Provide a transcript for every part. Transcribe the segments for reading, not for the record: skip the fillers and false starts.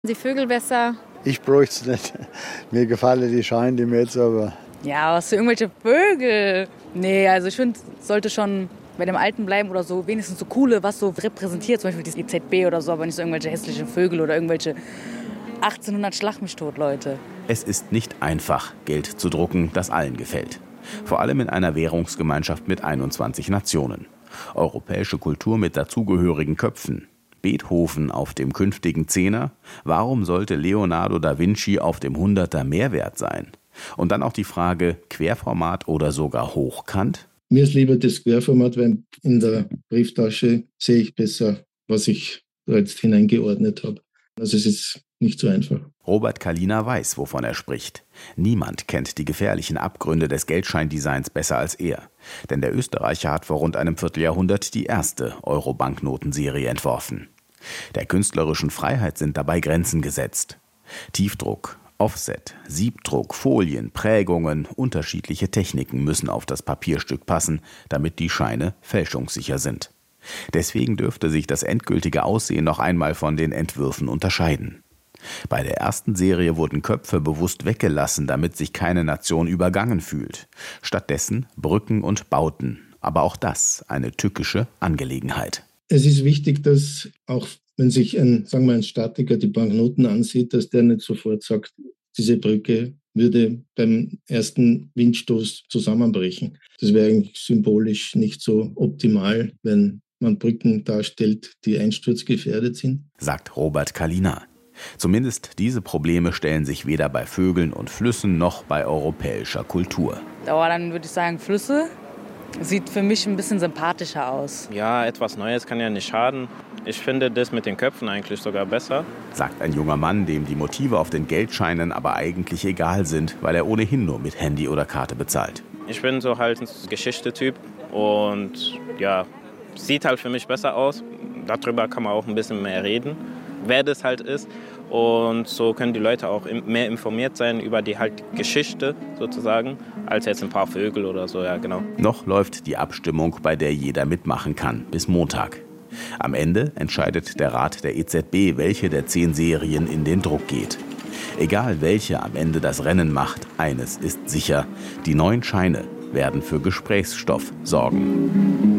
Die Vögel besser. Ich bräuchte es nicht. Mir gefallen die Scheine, die mir jetzt aber. Ja, was für irgendwelche Vögel. Nee, also ich finde, es sollte schon bei dem Alten bleiben oder so wenigstens so coole, was so repräsentiert, zum Beispiel die EZB oder so, aber nicht so irgendwelche hässlichen Vögel oder irgendwelche 1800 Schlag mich tot, Leute. Es ist nicht einfach, Geld zu drucken, das allen gefällt. Vor allem in einer Währungsgemeinschaft mit 21 Nationen. Europäische Kultur mit dazugehörigen Köpfen. Beethoven auf dem künftigen Zehner? Warum sollte Leonardo da Vinci auf dem Hunderter mehr wert sein? Und dann auch die Frage, Querformat oder sogar hochkant? Mir ist lieber das Querformat, weil in der Brieftasche sehe ich besser, was ich da jetzt hineingeordnet habe. Also es ist nicht so einfach. Robert Kalina weiß, wovon er spricht. Niemand kennt die gefährlichen Abgründe des Geldscheindesigns besser als er. Denn der Österreicher hat vor rund einem Vierteljahrhundert die erste Euro-Banknotenserie entworfen. Der künstlerischen Freiheit sind dabei Grenzen gesetzt. Tiefdruck, Offset, Siebdruck, Folien, Prägungen, unterschiedliche Techniken müssen auf das Papierstück passen, damit die Scheine fälschungssicher sind. Deswegen dürfte sich das endgültige Aussehen noch einmal von den Entwürfen unterscheiden. Bei der ersten Serie wurden Köpfe bewusst weggelassen, damit sich keine Nation übergangen fühlt. Stattdessen Brücken und Bauten. Aber auch das eine tückische Angelegenheit. Es ist wichtig, dass auch wenn sich ein Statiker die Banknoten ansieht, dass der nicht sofort sagt, diese Brücke würde beim ersten Windstoß zusammenbrechen. Das wäre eigentlich symbolisch nicht so optimal, wenn man Brücken darstellt, die einsturzgefährdet sind. Sagt Robert Kalina. Zumindest diese Probleme stellen sich weder bei Vögeln und Flüssen noch bei europäischer Kultur. Aber dann würde ich sagen Flüsse. Sieht für mich ein bisschen sympathischer aus. Ja, etwas Neues kann ja nicht schaden. Ich finde das mit den Köpfen eigentlich sogar besser. Sagt ein junger Mann, dem die Motive auf den Geldscheinen aber eigentlich egal sind, weil er ohnehin nur mit Handy oder Karte bezahlt. Ich bin so halt ein Geschichte-Typ und ja, sieht halt für mich besser aus. Darüber kann man auch ein bisschen mehr reden, wer das halt ist. Und so können die Leute auch mehr informiert sein über die halt Geschichte sozusagen, als jetzt ein paar Vögel oder so, ja genau. Noch läuft die Abstimmung, bei der jeder mitmachen kann, bis Montag. Am Ende entscheidet der Rat der EZB, welche der 10 Serien in den Druck geht. Egal welche am Ende das Rennen macht, eines ist sicher: Die neuen Scheine werden für Gesprächsstoff sorgen.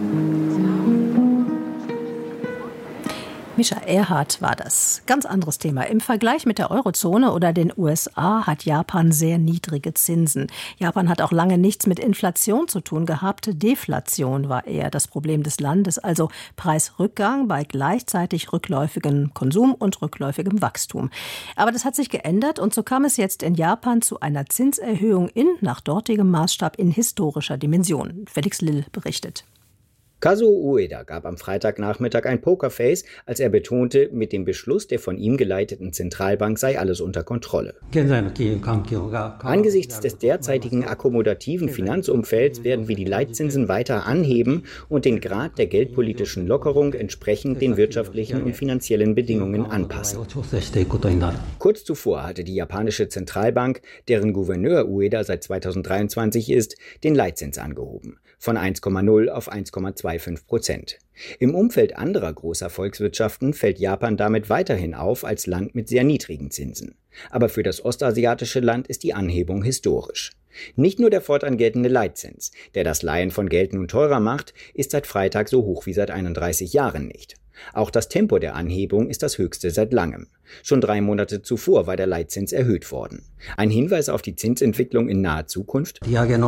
Mischa Erhardt war das. Ganz anderes Thema. Im Vergleich mit der Eurozone oder den USA hat Japan sehr niedrige Zinsen. Japan hat auch lange nichts mit Inflation zu tun gehabt. Deflation war eher das Problem des Landes, also Preisrückgang bei gleichzeitig rückläufigem Konsum und rückläufigem Wachstum. Aber das hat sich geändert und so kam es jetzt in Japan zu einer Zinserhöhung nach dortigem Maßstab in historischer Dimension. Felix Lill berichtet. Kazuo Ueda gab am Freitagnachmittag ein Pokerface, als er betonte, mit dem Beschluss der von ihm geleiteten Zentralbank sei alles unter Kontrolle. Angesichts des derzeitigen akkommodativen Finanzumfelds werden wir die Leitzinsen weiter anheben und den Grad der geldpolitischen Lockerung entsprechend den wirtschaftlichen und finanziellen Bedingungen anpassen. Kurz zuvor hatte die japanische Zentralbank, deren Gouverneur Ueda seit 2023 ist, den Leitzins angehoben, von 1,0 auf 1,25%. Im Umfeld anderer großer Volkswirtschaften fällt Japan damit weiterhin auf als Land mit sehr niedrigen Zinsen. Aber für das ostasiatische Land ist die Anhebung historisch. Nicht nur der fortan geltende Leitzins, der das Leihen von Geld nun teurer macht, ist seit Freitag so hoch wie seit 31 Jahren nicht. Auch das Tempo der Anhebung ist das höchste seit langem. Schon 3 Monate zuvor war der Leitzins erhöht worden. Ein Hinweis auf die Zinsentwicklung in naher Zukunft?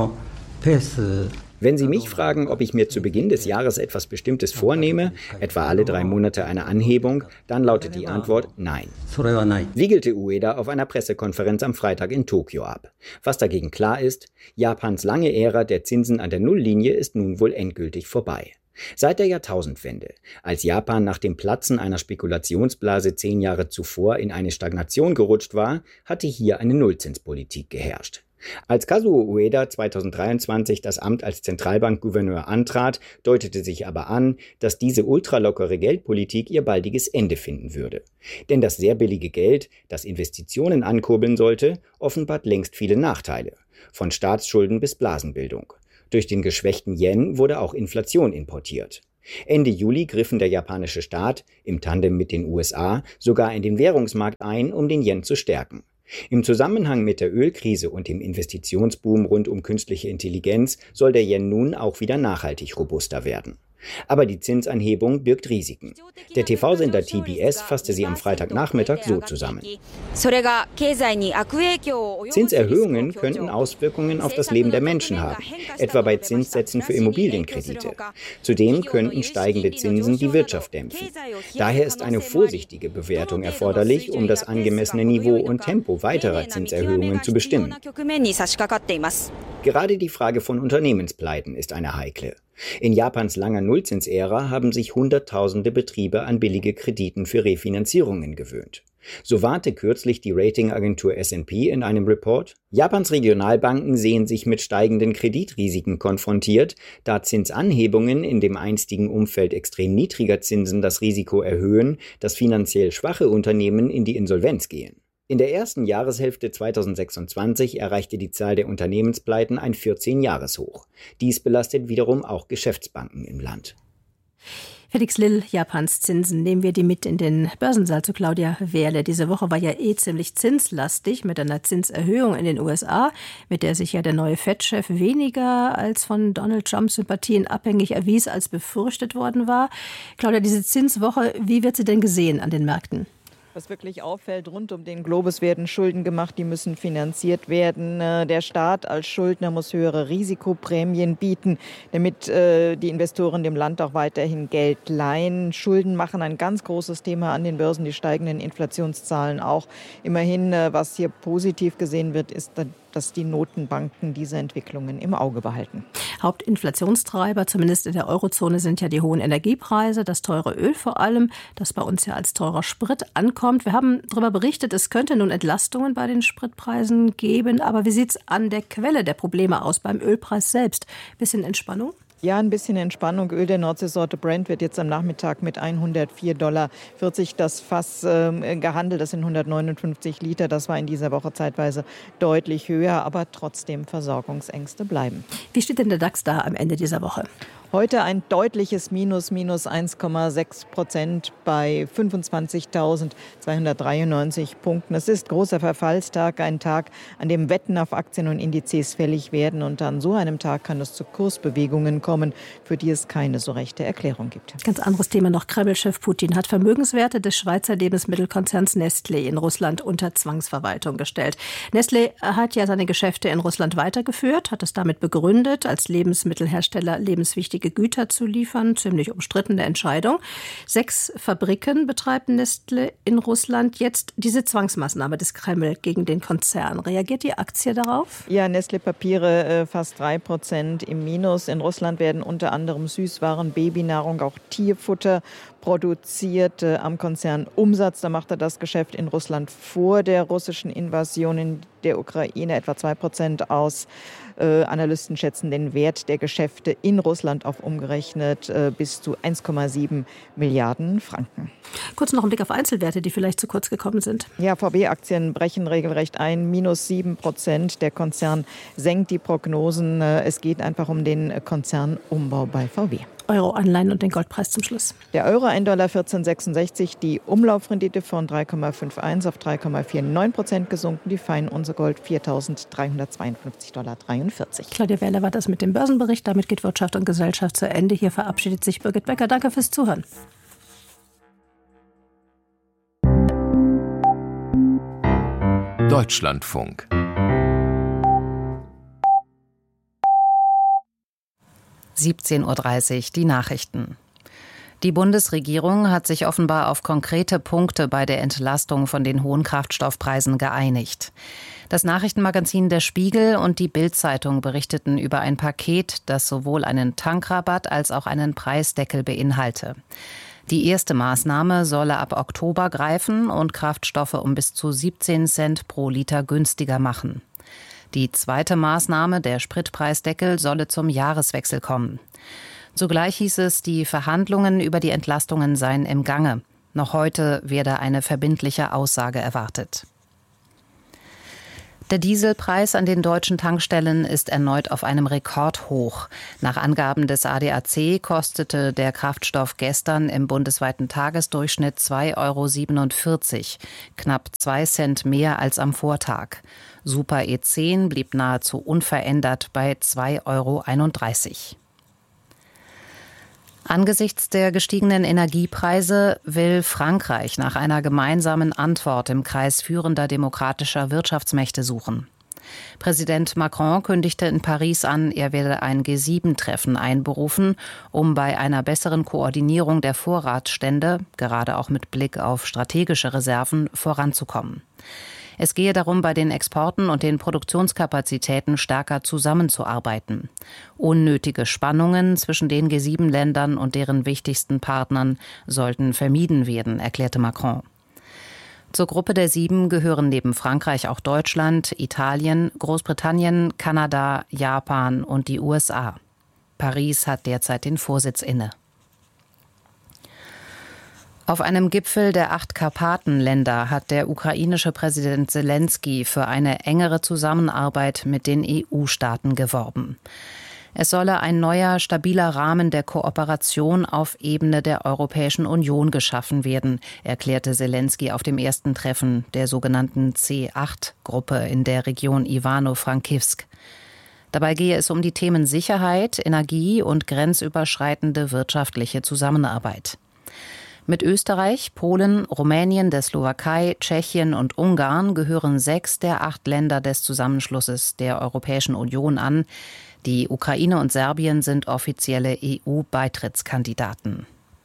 Wenn Sie mich fragen, ob ich mir zu Beginn des Jahres etwas Bestimmtes vornehme, etwa alle 3 Monate eine Anhebung, dann lautet die Antwort nein. Wiegelte Ueda auf einer Pressekonferenz am Freitag in Tokio ab. Was dagegen klar ist: Japans lange Ära der Zinsen an der Nulllinie ist nun wohl endgültig vorbei. Seit der Jahrtausendwende, als Japan nach dem Platzen einer Spekulationsblase 10 Jahre zuvor in eine Stagnation gerutscht war, hatte hier eine Nullzinspolitik geherrscht. Als Kazuo Ueda 2023 das Amt als Zentralbankgouverneur antrat, deutete sich aber an, dass diese ultralockere Geldpolitik ihr baldiges Ende finden würde. Denn das sehr billige Geld, das Investitionen ankurbeln sollte, offenbart längst viele Nachteile. Von Staatsschulden bis Blasenbildung. Durch den geschwächten Yen wurde auch Inflation importiert. Ende Juli griffen der japanische Staat, im Tandem mit den USA, sogar in den Währungsmarkt ein, um den Yen zu stärken. Im Zusammenhang mit der Ölkrise und dem Investitionsboom rund um künstliche Intelligenz soll der Yen nun auch wieder nachhaltig robuster werden. Aber die Zinsanhebung birgt Risiken. Der TV-Sender TBS fasste sie am Freitagnachmittag so zusammen. Zinserhöhungen könnten Auswirkungen auf das Leben der Menschen haben, etwa bei Zinssätzen für Immobilienkredite. Zudem könnten steigende Zinsen die Wirtschaft dämpfen. Daher ist eine vorsichtige Bewertung erforderlich, um das angemessene Niveau und Tempo weiterer Zinserhöhungen zu bestimmen. Gerade die Frage von Unternehmenspleiten ist eine heikle. In Japans langer Nullzinsära haben sich Hunderttausende Betriebe an billige Krediten für Refinanzierungen gewöhnt. So warnte kürzlich die Ratingagentur S&P in einem Report, Japans Regionalbanken sehen sich mit steigenden Kreditrisiken konfrontiert, da Zinsanhebungen in dem einstigen Umfeld extrem niedriger Zinsen das Risiko erhöhen, dass finanziell schwache Unternehmen in die Insolvenz gehen. In der ersten Jahreshälfte 2026 erreichte die Zahl der Unternehmenspleiten ein 14-Jahres-Hoch. Dies belastet wiederum auch Geschäftsbanken im Land. Felix Lill, Japans Zinsen. Nehmen wir die mit in den Börsensaal zu Claudia Wehrle. Diese Woche war ja ziemlich zinslastig mit einer Zinserhöhung in den USA, mit der sich ja der neue Fed-Chef weniger als von Donald Trumps Sympathien abhängig erwies, als befürchtet worden war. Claudia, diese Zinswoche, wie wird sie denn gesehen an den Märkten? Was wirklich auffällt, rund um den Globus werden Schulden gemacht, die müssen finanziert werden. Der Staat als Schuldner muss höhere Risikoprämien bieten, damit die Investoren dem Land auch weiterhin Geld leihen. Schulden machen ein ganz großes Thema an den Börsen, die steigenden Inflationszahlen auch. Immerhin, was hier positiv gesehen wird, ist, dass die Notenbanken diese Entwicklungen im Auge behalten. Hauptinflationstreiber, zumindest in der Eurozone, sind ja die hohen Energiepreise, das teure Öl vor allem, das bei uns ja als teurer Sprit ankommt. Wir haben darüber berichtet, es könnte nun Entlastungen bei den Spritpreisen geben. Aber wie sieht es an der Quelle der Probleme aus, beim Ölpreis selbst? Bisschen Entspannung? Ja, ein bisschen Entspannung. Öl der Nordseesorte Brent wird jetzt am Nachmittag mit $104,40 das Fass gehandelt. Das sind 159 Liter. Das war in dieser Woche zeitweise deutlich höher, aber trotzdem Versorgungsängste bleiben. Wie steht denn der DAX da am Ende dieser Woche? Heute ein deutliches minus 1,6% bei 25.293 Punkten. Es ist großer Verfallstag, ein Tag, an dem Wetten auf Aktien und Indizes fällig werden. Und an so einem Tag kann es zu Kursbewegungen kommen, für die es keine so rechte Erklärung gibt. Ganz anderes Thema noch. Kreml-Chef Putin hat Vermögenswerte des Schweizer Lebensmittelkonzerns Nestlé in Russland unter Zwangsverwaltung gestellt. Nestlé hat ja seine Geschäfte in Russland weitergeführt, hat es damit begründet, als Lebensmittelhersteller lebenswichtige Güter zu liefern. Ziemlich umstrittene Entscheidung. 6 Fabriken betreibt Nestlé in Russland. Jetzt diese Zwangsmaßnahme des Kreml gegen den Konzern. Reagiert die Aktie darauf? Ja, Nestlé-Papiere fast 3% im Minus. In Russland werden unter anderem Süßwaren, Babynahrung, auch Tierfutter produziert. Am Konzernumsatz, da macht er das Geschäft in Russland vor der russischen Invasion in der Ukraine etwa 2% aus. Analysten schätzen den Wert der Geschäfte in Russland auf umgerechnet bis zu 1,7 Milliarden Franken. Kurz noch ein Blick auf Einzelwerte, die vielleicht zu kurz gekommen sind. Ja, VW-Aktien brechen regelrecht ein, minus 7%. Der Konzern senkt die Prognosen. Es geht einfach um den Konzernumbau bei VW. Euro-Anleihen und den Goldpreis zum Schluss. Der Euro $1,1466, die Umlaufrendite von 3,51 auf 3,49% gesunken, die Feinunze Gold $4.352,43. Claudia Wehrle war das mit dem Börsenbericht. Damit geht Wirtschaft und Gesellschaft zu Ende. Hier verabschiedet sich Birgit Becker. Danke fürs Zuhören. Deutschlandfunk. (17:30 Uhr) die Nachrichten. Die Bundesregierung hat sich offenbar auf konkrete Punkte bei der Entlastung von den hohen Kraftstoffpreisen geeinigt. Das Nachrichtenmagazin Der Spiegel und die Bild-Zeitung berichteten über ein Paket, das sowohl einen Tankrabatt als auch einen Preisdeckel beinhalte. Die erste Maßnahme solle ab Oktober greifen und Kraftstoffe um bis zu 17 Cent pro Liter günstiger machen. Die zweite Maßnahme, der Spritpreisdeckel, solle zum Jahreswechsel kommen. Zugleich hieß es, die Verhandlungen über die Entlastungen seien im Gange. Noch heute werde eine verbindliche Aussage erwartet. Der Dieselpreis an den deutschen Tankstellen ist erneut auf einem Rekordhoch. Nach Angaben des ADAC kostete der Kraftstoff gestern im bundesweiten Tagesdurchschnitt 2,47 €, knapp 2 Cent mehr als am Vortag. Super E10 blieb nahezu unverändert bei 2,31 €. Angesichts der gestiegenen Energiepreise will Frankreich nach einer gemeinsamen Antwort im Kreis führender demokratischer Wirtschaftsmächte suchen. Präsident Macron kündigte in Paris an, er werde ein G7-Treffen einberufen, um bei einer besseren Koordinierung der Vorratsstände, gerade auch mit Blick auf strategische Reserven, voranzukommen. Es gehe darum, bei den Exporten und den Produktionskapazitäten stärker zusammenzuarbeiten. Unnötige Spannungen zwischen den G7-Ländern und deren wichtigsten Partnern sollten vermieden werden, erklärte Macron. Zur Gruppe der 7 gehören neben Frankreich auch Deutschland, Italien, Großbritannien, Kanada, Japan und die USA. Paris hat derzeit den Vorsitz inne. Auf einem Gipfel der 8 Karpatenländer hat der ukrainische Präsident Selenskyj für eine engere Zusammenarbeit mit den EU-Staaten geworben. Es solle ein neuer, stabiler Rahmen der Kooperation auf Ebene der Europäischen Union geschaffen werden, erklärte Selenskyj auf dem ersten Treffen der sogenannten C8-Gruppe in der Region Ivano-Frankivsk. Dabei gehe es um die Themen Sicherheit, Energie und grenzüberschreitende wirtschaftliche Zusammenarbeit. Mit Österreich, Polen, Rumänien, der Slowakei, Tschechien und Ungarn gehören 6 der 8 Länder des Zusammenschlusses der Europäischen Union an. Die Ukraine und Serbien sind offizielle EU-Beitrittskandidaten.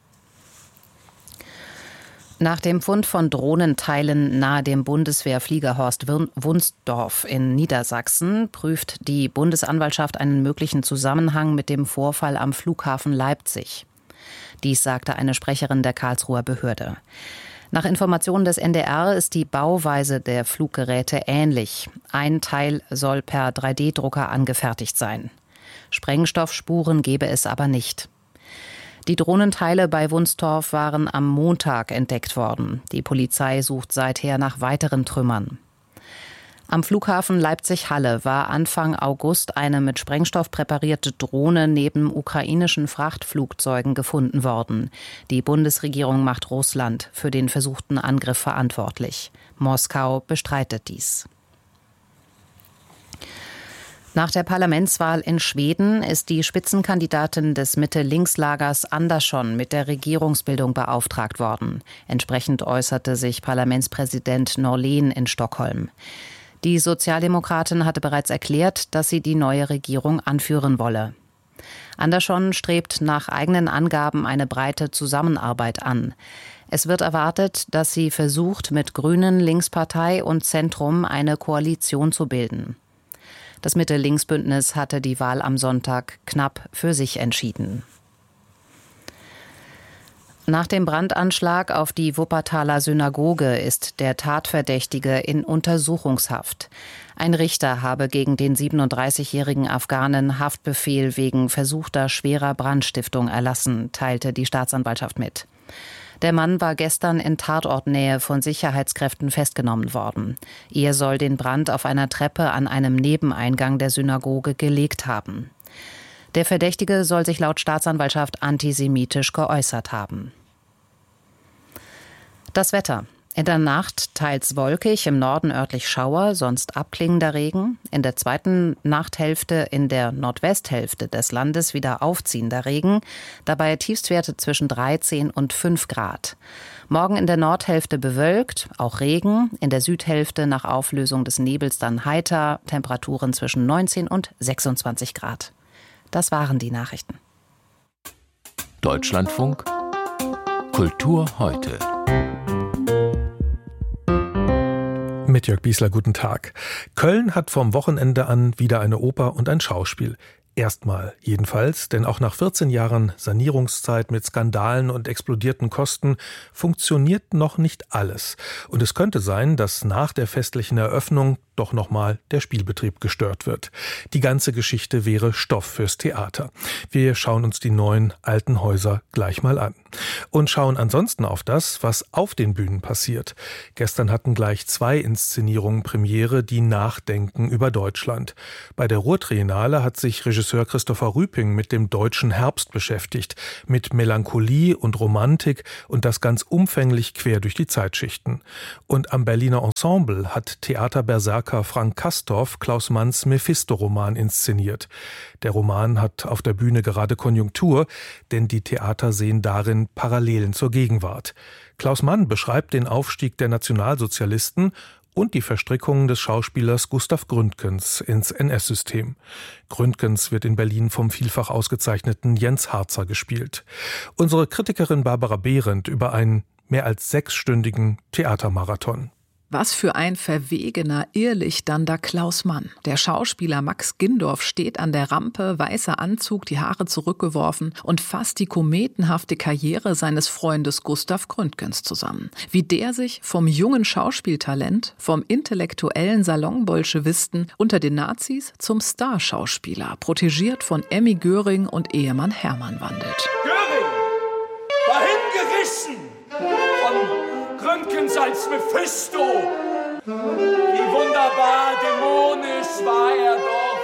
Nach dem Fund von Drohnenteilen nahe dem Bundeswehrfliegerhorst Wunstorf in Niedersachsen prüft die Bundesanwaltschaft einen möglichen Zusammenhang mit dem Vorfall am Flughafen Leipzig. Dies sagte eine Sprecherin der Karlsruher Behörde. Nach Informationen des NDR ist die Bauweise der Fluggeräte ähnlich. Ein Teil soll per 3D-Drucker angefertigt sein. Sprengstoffspuren gebe es aber nicht. Die Drohnenteile bei Wunstorf waren am Montag entdeckt worden. Die Polizei sucht seither nach weiteren Trümmern. Am Flughafen Leipzig-Halle war Anfang August eine mit Sprengstoff präparierte Drohne neben ukrainischen Frachtflugzeugen gefunden worden. Die Bundesregierung macht Russland für den versuchten Angriff verantwortlich. Moskau bestreitet dies. Nach der Parlamentswahl in Schweden ist die Spitzenkandidatin des Mitte-Links-Lagers Andersson mit der Regierungsbildung beauftragt worden. Entsprechend äußerte sich Parlamentspräsident Norlén in Stockholm. Die Sozialdemokratin hatte bereits erklärt, dass sie die neue Regierung anführen wolle. Andersson strebt nach eigenen Angaben eine breite Zusammenarbeit an. Es wird erwartet, dass sie versucht, mit Grünen, Linkspartei und Zentrum eine Koalition zu bilden. Das Mitte-Links-Bündnis hatte die Wahl am Sonntag knapp für sich entschieden. Nach dem Brandanschlag auf die Wuppertaler Synagoge ist der Tatverdächtige in Untersuchungshaft. Ein Richter habe gegen den 37-jährigen Afghanen Haftbefehl wegen versuchter schwerer Brandstiftung erlassen, teilte die Staatsanwaltschaft mit. Der Mann war gestern in Tatortnähe von Sicherheitskräften festgenommen worden. Er soll den Brand auf einer Treppe an einem Nebeneingang der Synagoge gelegt haben. Der Verdächtige soll sich laut Staatsanwaltschaft antisemitisch geäußert haben. Das Wetter. In der Nacht teils wolkig, im Norden örtlich Schauer, sonst abklingender Regen. In der zweiten Nachthälfte in der Nordwesthälfte des Landes wieder aufziehender Regen. Dabei Tiefstwerte zwischen 13 und 5 Grad. Morgen in der Nordhälfte bewölkt, auch Regen. In der Südhälfte nach Auflösung des Nebels dann heiter. Temperaturen zwischen 19 und 26 Grad. Das waren die Nachrichten. Deutschlandfunk Kultur heute. Mit Jörg Biesler, guten Tag. Köln hat vom Wochenende an wieder eine Oper und ein Schauspiel. Erstmal jedenfalls, denn auch nach 14 Jahren Sanierungszeit mit Skandalen und explodierten Kosten funktioniert noch nicht alles. Und es könnte sein, dass nach der festlichen Eröffnung doch nochmal der Spielbetrieb gestört wird. Die ganze Geschichte wäre Stoff fürs Theater. Wir schauen uns die neuen alten Häuser gleich mal an. Und schauen ansonsten auf das, was auf den Bühnen passiert. Gestern hatten gleich 2 Inszenierungen Premiere, die nachdenken über Deutschland. Bei der Ruhrtriennale hat sich Regisseur Christopher Rüping mit dem deutschen Herbst beschäftigt, mit Melancholie und Romantik und das ganz umfänglich quer durch die Zeitschichten. Und am Berliner Ensemble hat Theaterberserker Frank Castorf Klaus Manns Mephisto-Roman inszeniert. Der Roman hat auf der Bühne gerade Konjunktur, denn die Theater sehen darin Parallelen zur Gegenwart. Klaus Mann beschreibt den Aufstieg der Nationalsozialisten und die Verstrickungen des Schauspielers Gustav Gründgens ins NS-System. Gründgens wird in Berlin vom vielfach ausgezeichneten Jens Harzer gespielt. Unsere Kritikerin Barbara Behrendt über einen mehr als 6-stündigen Theatermarathon. Was für ein verwegener, irrlichternder Klaus Mann. Der Schauspieler Max Gindorf steht an der Rampe, weißer Anzug, die Haare zurückgeworfen und fasst die kometenhafte Karriere seines Freundes Gustav Gründgens zusammen. Wie der sich vom jungen Schauspieltalent, vom intellektuellen Salonbolschewisten unter den Nazis zum Starschauspieler, protegiert von Emmy Göring und Ehemann Hermann wandelt. Göring war hingerissen von Gründgens als Mephisto. Wie wunderbar dämonisch war er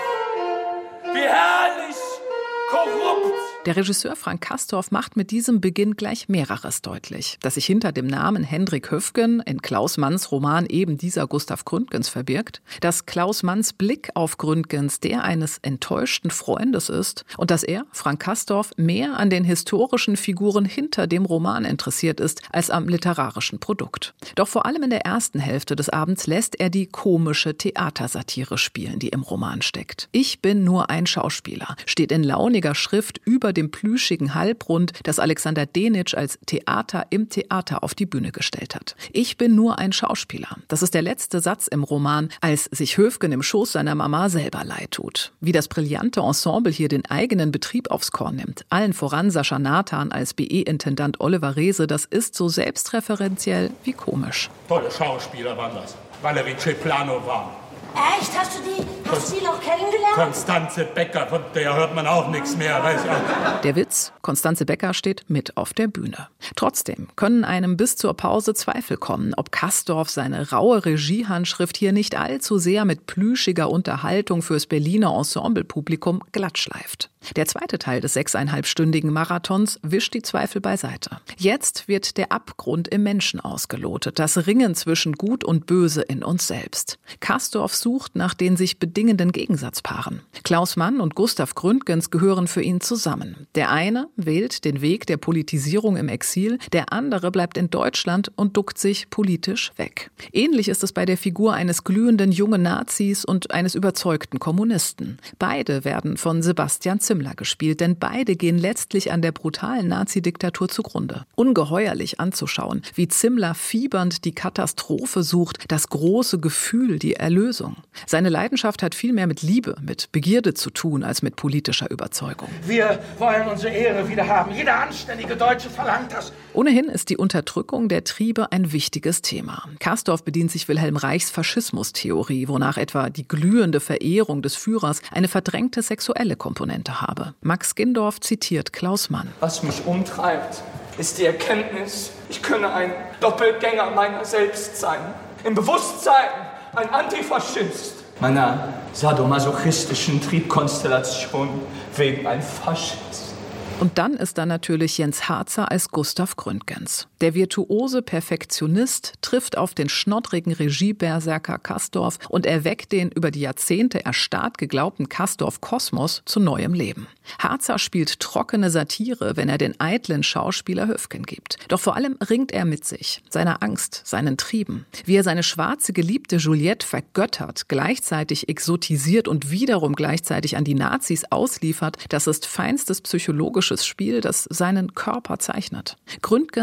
doch. Wie herrlich korrupt. Der Regisseur Frank Castorf macht mit diesem Beginn gleich mehreres deutlich. Dass sich hinter dem Namen Hendrik Höfgen in Klaus Manns Roman eben dieser Gustav Gründgens verbirgt, dass Klaus Manns Blick auf Gründgens der eines enttäuschten Freundes ist und dass er, Frank Castorf, mehr an den historischen Figuren hinter dem Roman interessiert ist, als am literarischen Produkt. Doch vor allem in der ersten Hälfte des Abends lässt er die komische Theatersatire spielen, die im Roman steckt. Ich bin nur ein Schauspieler, steht in launiger Schrift über dem plüschigen Halbrund, das Alexander Denitsch als Theater im Theater auf die Bühne gestellt hat. Ich bin nur ein Schauspieler. Das ist der letzte Satz im Roman, als sich Höfgen im Schoß seiner Mama selber leid tut. Wie das brillante Ensemble hier den eigenen Betrieb aufs Korn nimmt. Allen voran Sascha Nathan als BE-Intendant Oliver Reese, das ist so selbstreferenziell wie komisch. Tolle Schauspieler waren das. Valerie Ceplano war. Echt? Hast du die noch kennengelernt? Konstanze Becker, von der hört man auch nichts mehr. Weiß ich auch. Der Witz, Konstanze Becker steht mit auf der Bühne. Trotzdem können einem bis zur Pause Zweifel kommen, ob Castorf seine raue Regiehandschrift hier nicht allzu sehr mit plüschiger Unterhaltung fürs Berliner Ensemblepublikum glattschleift. Der zweite Teil des 6,5-stündigen Marathons wischt die Zweifel beiseite. Jetzt wird der Abgrund im Menschen ausgelotet, das Ringen zwischen Gut und Böse in uns selbst. Castorf sucht nach den sich bedingenden Gegensatzpaaren. Klaus Mann und Gustav Gründgens gehören für ihn zusammen. Der eine wählt den Weg der Politisierung im Exil, der andere bleibt in Deutschland und duckt sich politisch weg. Ähnlich ist es bei der Figur eines glühenden jungen Nazis und eines überzeugten Kommunisten. Beide werden von Sebastian Zimmler gespielt, denn beide gehen letztlich an der brutalen Nazi-Diktatur zugrunde. Ungeheuerlich anzuschauen, wie Zimmler fiebernd die Katastrophe sucht, das große Gefühl, die Erlösung. Seine Leidenschaft hat viel mehr mit Liebe, mit Begierde zu tun, als mit politischer Überzeugung. Wir wollen unsere Ehre wieder haben. Jeder anständige Deutsche verlangt das. Ohnehin ist die Unterdrückung der Triebe ein wichtiges Thema. Castorf bedient sich Wilhelm Reichs Faschismustheorie, wonach etwa die glühende Verehrung des Führers eine verdrängte sexuelle Komponente habe. Max Gindorf zitiert Klaus Mann. Was mich umtreibt, ist die Erkenntnis, ich könne ein Doppelgänger meiner selbst sein. Im Bewusstsein ein Antifaschist. Meiner sadomasochistischen Triebkonstellation wegen ein Faschist. Und dann ist da natürlich Jens Harzer als Gustav Gründgens. Der virtuose Perfektionist trifft auf den schnoddrigen Regieberserker Castorf und erweckt den über die Jahrzehnte erstarrt geglaubten Castorf-Kosmos zu neuem Leben. Harzer spielt trockene Satire, wenn er den eitlen Schauspieler Höfgen gibt. Doch vor allem ringt er mit sich, seiner Angst, seinen Trieben. Wie er seine schwarze Geliebte Juliette vergöttert, gleichzeitig exotisiert und wiederum gleichzeitig an die Nazis ausliefert, das ist feinstes psychologisches Spiel, das seinen Körper zeichnet. Gründgens zerfällt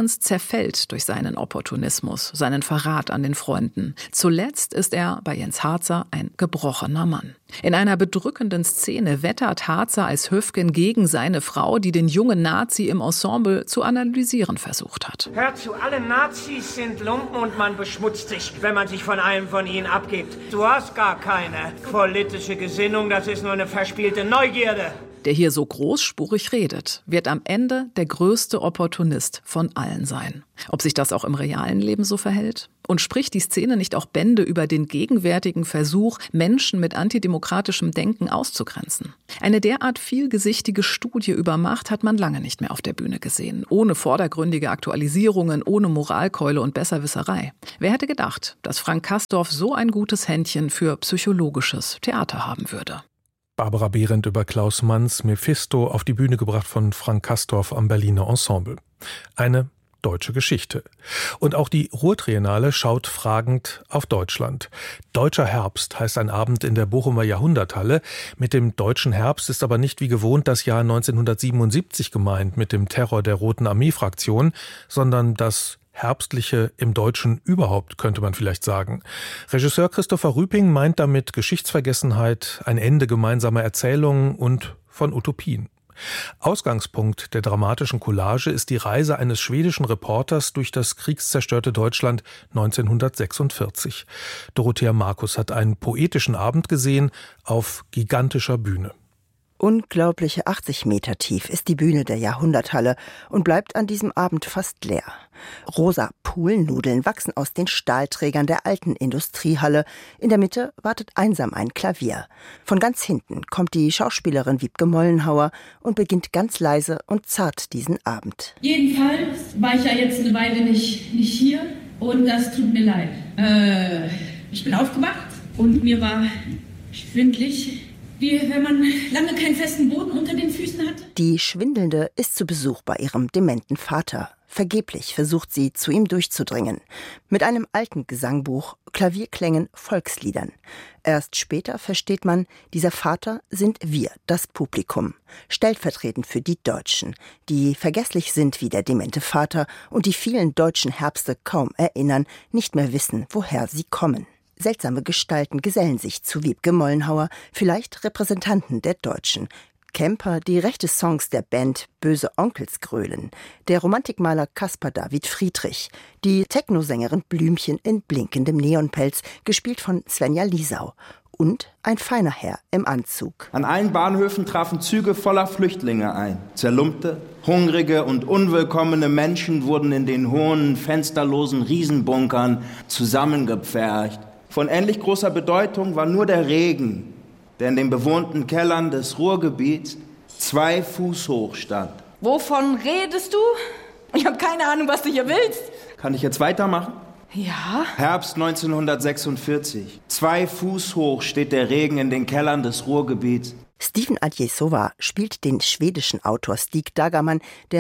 verfällt durch seinen Opportunismus, seinen Verrat an den Freunden. Zuletzt ist er bei Jens Harzer ein gebrochener Mann. In einer bedrückenden Szene wettert Harzer als Höfgen gegen seine Frau, die den jungen Nazi im Ensemble zu analysieren versucht hat. Hör zu, alle Nazis sind Lumpen und man beschmutzt sich, wenn man sich von einem von ihnen abgibt. Du hast gar keine politische Gesinnung, das ist nur eine verspielte Neugierde. Der hier so großspurig redet, wird am Ende der größte Opportunist von allen sein. Ob sich das auch im realen Leben so verhält? Und spricht die Szene nicht auch Bände über den gegenwärtigen Versuch, Menschen mit antidemokratischem Denken auszugrenzen? Eine derart vielgesichtige Studie über Macht hat man lange nicht mehr auf der Bühne gesehen. Ohne vordergründige Aktualisierungen, ohne Moralkeule und Besserwisserei. Wer hätte gedacht, dass Frank Castorf so ein gutes Händchen für psychologisches Theater haben würde? Barbara Behrendt über Klaus Manns Mephisto, auf die Bühne gebracht von Frank Castorf am Berliner Ensemble. Eine deutsche Geschichte. Und auch die Ruhr-Triennale schaut fragend auf Deutschland. Deutscher Herbst heißt ein Abend in der Bochumer Jahrhunderthalle. Mit dem deutschen Herbst ist aber nicht wie gewohnt das Jahr 1977 gemeint mit dem Terror der Roten Armee-Fraktion, sondern das Herbstliche im Deutschen überhaupt, könnte man vielleicht sagen. Regisseur Christopher Rüping meint damit Geschichtsvergessenheit, ein Ende gemeinsamer Erzählungen und von Utopien. Ausgangspunkt der dramatischen Collage ist die Reise eines schwedischen Reporters durch das kriegszerstörte Deutschland 1946. Dorothea Markus hat einen poetischen Abend gesehen auf gigantischer Bühne. Unglaubliche 80 Meter tief ist die Bühne der Jahrhunderthalle und bleibt an diesem Abend fast leer. Rosa Poolnudeln wachsen aus den Stahlträgern der alten Industriehalle. In der Mitte wartet einsam ein Klavier. Von ganz hinten kommt die Schauspielerin Wiebke Mollenhauer und beginnt ganz leise und zart diesen Abend. Jedenfalls war ich ja jetzt eine Weile nicht hier und das tut mir leid. Ich bin aufgewacht und mir war schwindelig. Wie wenn man lange keinen festen Boden unter den Füßen hatte. Die Schwindelnde ist zu Besuch bei ihrem dementen Vater. Vergeblich versucht sie, zu ihm durchzudringen. Mit einem alten Gesangbuch, Klavierklängen, Volksliedern. Erst später versteht man, dieser Vater sind wir, das Publikum. Stellvertretend für die Deutschen, die vergesslich sind wie der demente Vater und die vielen deutschen Herbste kaum erinnern, nicht mehr wissen, woher sie kommen. Seltsame Gestalten gesellen sich zu Wiebke Mollenhauer, vielleicht Repräsentanten der Deutschen. Camper, die rechte Songs der Band Böse Onkels grölen. Der Romantikmaler Caspar David Friedrich. Die Technosängerin Blümchen in blinkendem Neonpelz, gespielt von Svenja Liesau. Und ein feiner Herr im Anzug. An allen Bahnhöfen trafen Züge voller Flüchtlinge ein. Zerlumpte, hungrige und unwillkommene Menschen wurden in den hohen, fensterlosen Riesenbunkern zusammengepfercht. Von ähnlich großer Bedeutung war nur der Regen, der in den bewohnten Kellern des Ruhrgebiets 2 Fuß hoch stand. Wovon redest du? Ich habe keine Ahnung, was du hier willst. Kann ich jetzt weitermachen? Ja? Herbst 1946. 2 Fuß hoch steht der Regen in den Kellern des Ruhrgebiets. Steven Adjesova spielt den schwedischen Autor Stig Dagerman, der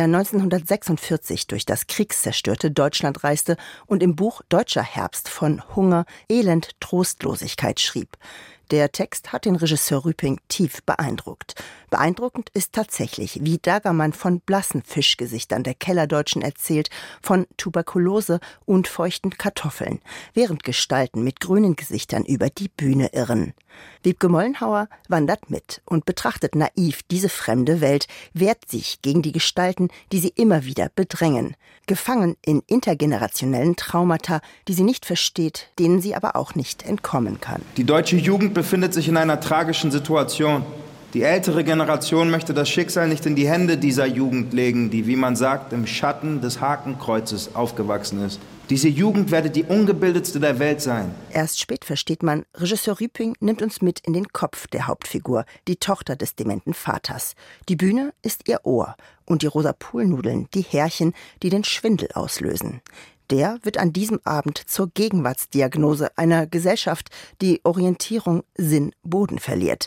1946 durch das kriegszerstörte Deutschland reiste und im Buch Deutscher Herbst von Hunger, Elend, Trostlosigkeit schrieb. Der Text hat den Regisseur Rüping tief beeindruckt. Beeindruckend ist tatsächlich, wie Dagerman von blassen Fischgesichtern der Kellerdeutschen erzählt, von Tuberkulose und feuchten Kartoffeln, während Gestalten mit grünen Gesichtern über die Bühne irren. Wiebke Mollenhauer wandert mit und betrachtet naiv diese fremde Welt, wehrt sich gegen die Gestalten, die sie immer wieder bedrängen. Gefangen in intergenerationellen Traumata, die sie nicht versteht, denen sie aber auch nicht entkommen kann. Die deutsche Jugend befindet sich in einer tragischen Situation. Die ältere Generation möchte das Schicksal nicht in die Hände dieser Jugend legen, die, wie man sagt, im Schatten des Hakenkreuzes aufgewachsen ist. Diese Jugend werde die ungebildetste der Welt sein. Erst spät versteht man, Regisseur Rüping nimmt uns mit in den Kopf der Hauptfigur, die Tochter des dementen Vaters. Die Bühne ist ihr Ohr und die rosa Poolnudeln die Härchen, die den Schwindel auslösen. Der wird an diesem Abend zur Gegenwartsdiagnose einer Gesellschaft, die Orientierung, Sinn, Boden verliert.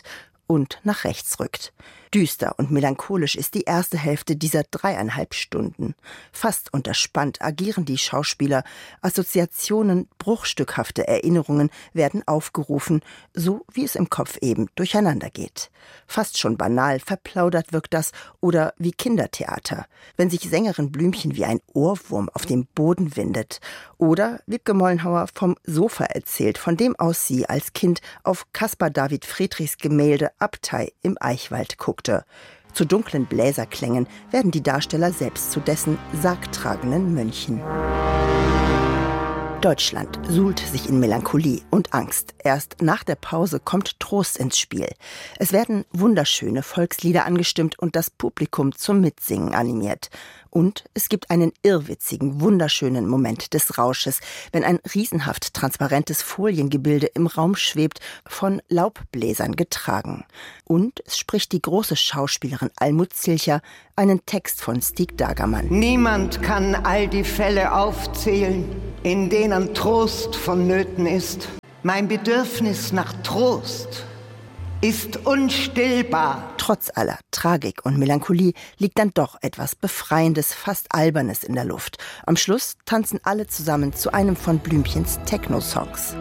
und nach rechts rückt. Düster und melancholisch ist die erste Hälfte dieser 3,5 Stunden. Fast unterspannt agieren die Schauspieler. Assoziationen, bruchstückhafte Erinnerungen werden aufgerufen, so wie es im Kopf eben durcheinander geht. Fast schon banal verplaudert wirkt das oder wie Kindertheater, wenn sich Sängerin Blümchen wie ein Ohrwurm auf dem Boden windet. Oder Wiebke Mollenhauer vom Sofa erzählt, von dem aus sie als Kind auf Caspar David Friedrichs Gemälde Abtei im Eichwald guckte. Zu dunklen Bläserklängen werden die Darsteller selbst zu dessen sargtragenden Mönchen. Deutschland suhlt sich in Melancholie und Angst. Erst nach der Pause kommt Trost ins Spiel. Es werden wunderschöne Volkslieder angestimmt und das Publikum zum Mitsingen animiert. Und es gibt einen irrwitzigen, wunderschönen Moment des Rausches, wenn ein riesenhaft transparentes Foliengebilde im Raum schwebt, von Laubbläsern getragen. Und es spricht die große Schauspielerin Almut Zilcher einen Text von Stieg Dagermann. Niemand kann all die Fälle aufzählen, in denen Trost vonnöten ist. Mein Bedürfnis nach Trost ist unstillbar. Trotz aller Tragik und Melancholie liegt dann doch etwas Befreiendes, fast Albernes in der Luft. Am Schluss tanzen alle zusammen zu einem von Blümchens Techno-Songs.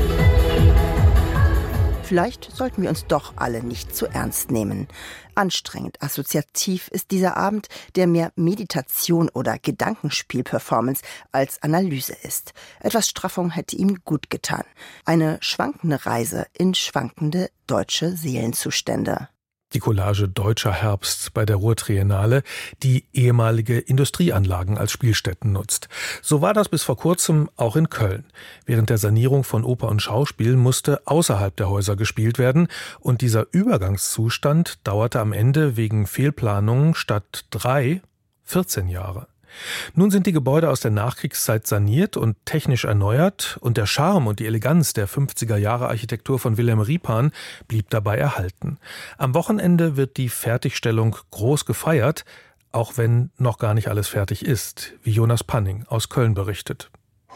Vielleicht sollten wir uns doch alle nicht zu ernst nehmen. Anstrengend assoziativ ist dieser Abend, der mehr Meditation oder Gedankenspiel-Performance als Analyse ist. Etwas Straffung hätte ihm gut getan. Eine schwankende Reise in schwankende deutsche Seelenzustände. Die Collage Deutscher Herbst bei der Ruhrtriennale, die ehemalige Industrieanlagen als Spielstätten nutzt. So war das bis vor kurzem auch in Köln. Während der Sanierung von Oper und Schauspiel musste außerhalb der Häuser gespielt werden und dieser Übergangszustand dauerte am Ende wegen Fehlplanungen statt 14 Jahre. Nun sind die Gebäude aus der Nachkriegszeit saniert und technisch erneuert und der Charme und die Eleganz der 50er-Jahre-Architektur von Wilhelm Riepan blieb dabei erhalten. Am Wochenende wird die Fertigstellung groß gefeiert, auch wenn noch gar nicht alles fertig ist, wie Jonas Panning aus Köln berichtet.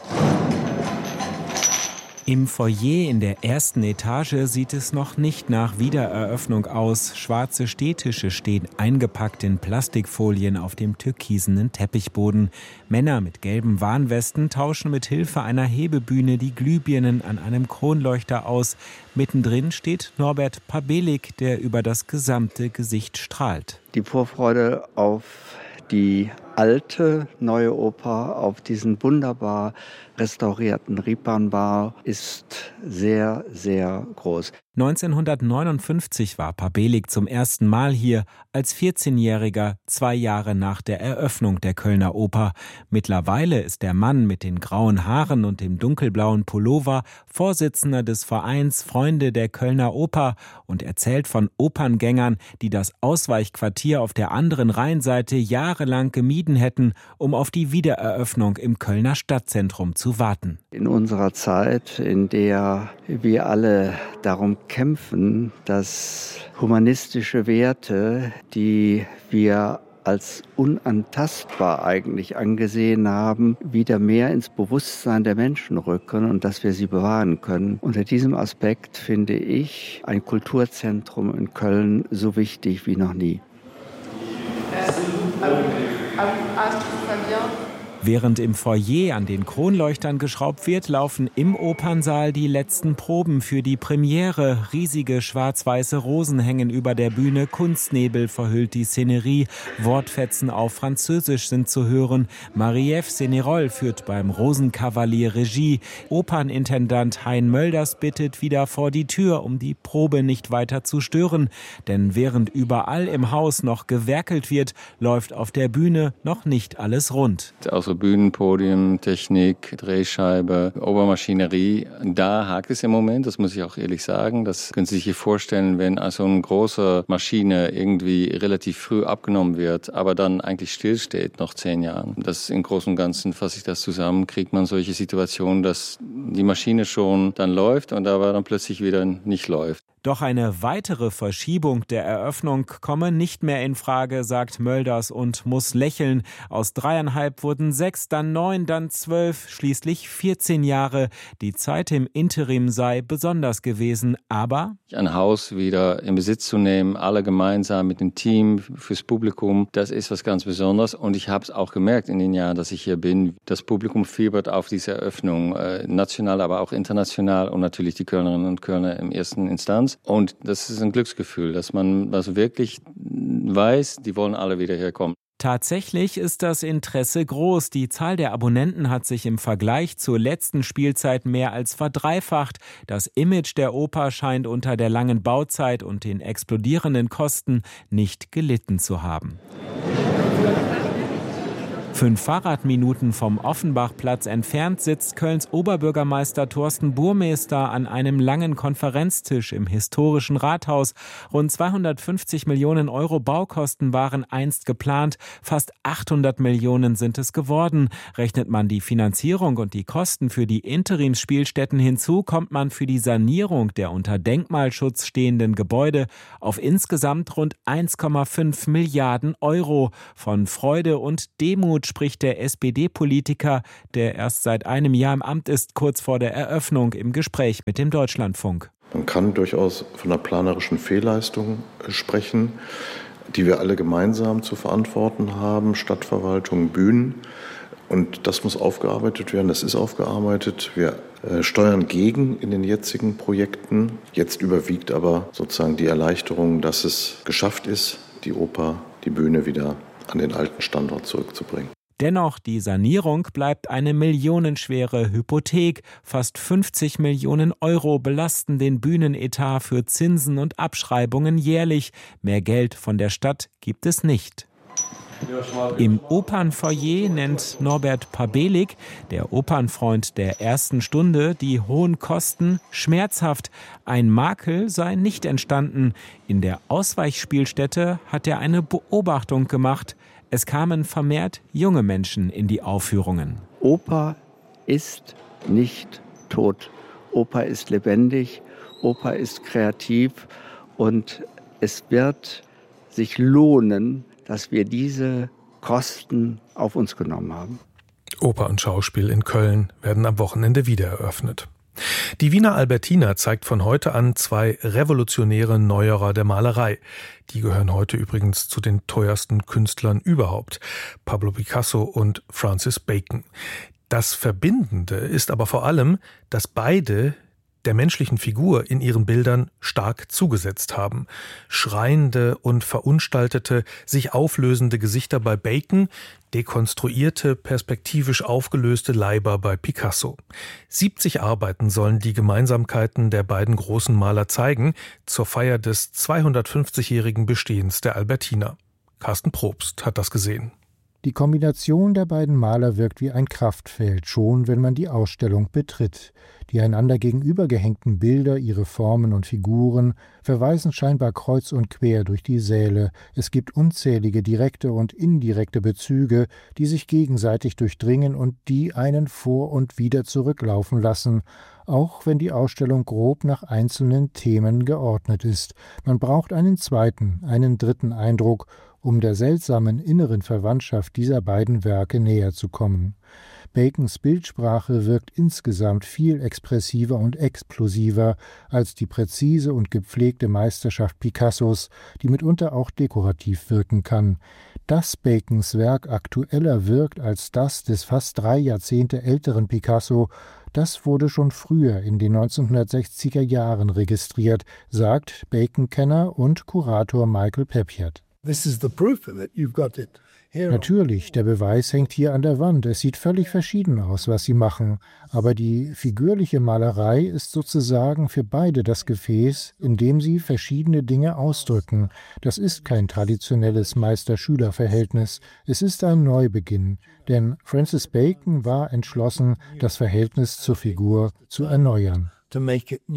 Im Foyer in der ersten Etage sieht es noch nicht nach Wiedereröffnung aus. Schwarze Stehtische stehen eingepackt in Plastikfolien auf dem türkisenen Teppichboden. Männer mit gelben Warnwesten tauschen mit Hilfe einer Hebebühne die Glühbirnen an einem Kronleuchter aus. Mittendrin steht Norbert Pabelig, der über das gesamte Gesicht strahlt. Die Vorfreude auf die alte, neue Oper, auf diesen wunderbar restaurierten Riepan-Bau ist sehr, sehr groß. 1959 war Pabelig zum ersten Mal hier, als 14-Jähriger, 2 Jahre nach der Eröffnung der Kölner Oper. Mittlerweile ist der Mann mit den grauen Haaren und dem dunkelblauen Pullover Vorsitzender des Vereins Freunde der Kölner Oper und erzählt von Operngängern, die das Ausweichquartier auf der anderen Rheinseite jahrelang gemieden hätten, um auf die Wiedereröffnung im Kölner Stadtzentrum zu warten. In unserer Zeit, in der wir alle darum kämpfen, dass humanistische Werte, die wir als unantastbar eigentlich angesehen haben, wieder mehr ins Bewusstsein der Menschen rücken und dass wir sie bewahren können. Unter diesem Aspekt finde ich ein Kulturzentrum in Köln so wichtig wie noch nie. Während im Foyer an den Kronleuchtern geschraubt wird, laufen im Opernsaal die letzten Proben für die Premiere. Riesige schwarz-weiße Rosen hängen über der Bühne, Kunstnebel verhüllt die Szenerie, Wortfetzen auf Französisch sind zu hören. Marie-Ève Sénérolle führt beim Rosenkavalier Regie. Opernintendant Hein Mölders bittet wieder vor die Tür, um die Probe nicht weiter zu stören. Denn während überall im Haus noch gewerkelt wird, läuft auf der Bühne noch nicht alles rund. Also Bühnenpodium, Technik, Drehscheibe, Obermaschinerie, da hakt es im Moment, das muss ich auch ehrlich sagen. Das können Sie sich hier vorstellen, wenn also eine große Maschine irgendwie relativ früh abgenommen wird, aber dann eigentlich stillsteht, noch 10 Jahren. Das im Großen und Ganzen, fasse ich das zusammen, kriegt man solche Situationen, dass die Maschine schon dann läuft und aber dann plötzlich wieder nicht läuft. Doch eine weitere Verschiebung der Eröffnung komme nicht mehr in Frage, sagt Mölders und muss lächeln. Aus 3,5 wurden 6, dann 9, dann 12, schließlich 14 Jahre. Die Zeit im Interim sei besonders gewesen, aber ein Haus wieder in Besitz zu nehmen, alle gemeinsam mit dem Team, fürs Publikum, das ist was ganz Besonderes. Und ich habe es auch gemerkt in den Jahren, dass ich hier bin. Das Publikum fiebert auf diese Eröffnung, national, aber auch international und natürlich die Kölnerinnen und Kölner in ersten Instanz. Und das ist ein Glücksgefühl, dass man das wirklich weiß, die wollen alle wieder herkommen. Tatsächlich ist das Interesse groß. Die Zahl der Abonnenten hat sich im Vergleich zur letzten Spielzeit mehr als verdreifacht. Das Image der Oper scheint unter der langen Bauzeit und den explodierenden Kosten nicht gelitten zu haben. 5 Fahrradminuten vom Offenbachplatz entfernt sitzt Kölns Oberbürgermeister Thorsten Burmester an einem langen Konferenztisch im historischen Rathaus. Rund 250 Millionen Euro Baukosten waren einst geplant. Fast 800 Millionen sind es geworden. Rechnet man die Finanzierung und die Kosten für die Interimsspielstätten hinzu, kommt man für die Sanierung der unter Denkmalschutz stehenden Gebäude auf insgesamt rund 1,5 Milliarden Euro. Von Freude und Demut spricht der SPD-Politiker, der erst seit einem Jahr im Amt ist, kurz vor der Eröffnung im Gespräch mit dem Deutschlandfunk. Man kann durchaus von einer planerischen Fehlleistung sprechen, die wir alle gemeinsam zu verantworten haben, Stadtverwaltung, Bühnen. Und das muss aufgearbeitet werden, das ist aufgearbeitet. Wir steuern gegen in den jetzigen Projekten. Jetzt überwiegt aber sozusagen die Erleichterung, dass es geschafft ist, die Oper, die Bühne wieder an den alten Standort zurückzubringen. Dennoch, die Sanierung bleibt eine millionenschwere Hypothek. Fast 50 Millionen Euro belasten den Bühnenetat für Zinsen und Abschreibungen jährlich. Mehr Geld von der Stadt gibt es nicht. Im Opernfoyer nennt Norbert Pabelik, der Opernfreund der ersten Stunde, die hohen Kosten schmerzhaft. Ein Makel sei nicht entstanden. In der Ausweichspielstätte hat er eine Beobachtung gemacht. Es kamen vermehrt junge Menschen in die Aufführungen. Oper ist nicht tot. Oper ist lebendig, Oper ist kreativ und es wird sich lohnen, dass wir diese Kosten auf uns genommen haben. Oper und Schauspiel in Köln werden am Wochenende wieder eröffnet. Die Wiener Albertina zeigt von heute an 2 revolutionäre Neuerer der Malerei. Die gehören heute übrigens zu den teuersten Künstlern überhaupt, Pablo Picasso und Francis Bacon. Das Verbindende ist aber vor allem, dass beide der menschlichen Figur in ihren Bildern stark zugesetzt haben. Schreiende und verunstaltete, sich auflösende Gesichter bei Bacon, dekonstruierte, perspektivisch aufgelöste Leiber bei Picasso. 70 Arbeiten sollen die Gemeinsamkeiten der beiden großen Maler zeigen, zur Feier des 250-jährigen Bestehens der Albertina. Carsten Probst hat das gesehen. Die Kombination der beiden Maler wirkt wie ein Kraftfeld, schon wenn man die Ausstellung betritt. Die einander gegenübergehängten Bilder, ihre Formen und Figuren verweisen scheinbar kreuz und quer durch die Säle. Es gibt unzählige direkte und indirekte Bezüge, die sich gegenseitig durchdringen und die einen vor und wieder zurücklaufen lassen, auch wenn die Ausstellung grob nach einzelnen Themen geordnet ist. Man braucht einen zweiten, einen dritten Eindruck, um der seltsamen inneren Verwandtschaft dieser beiden Werke näher zu kommen. Bacons Bildsprache wirkt insgesamt viel expressiver und explosiver als die präzise und gepflegte Meisterschaft Picassos, die mitunter auch dekorativ wirken kann. Dass Bacons Werk aktueller wirkt als das des fast 3 Jahrzehnte älteren Picasso, das wurde schon früher in den 1960er Jahren registriert, sagt Bacon-Kenner und Kurator Michael Pepiat. Natürlich, der Beweis hängt hier an der Wand. Es sieht völlig verschieden aus, was sie machen. Aber die figürliche Malerei ist sozusagen für beide das Gefäß, in dem sie verschiedene Dinge ausdrücken. Das ist kein traditionelles Meister-Schüler-Verhältnis. Es ist ein Neubeginn. Denn Francis Bacon war entschlossen, das Verhältnis zur Figur zu erneuern.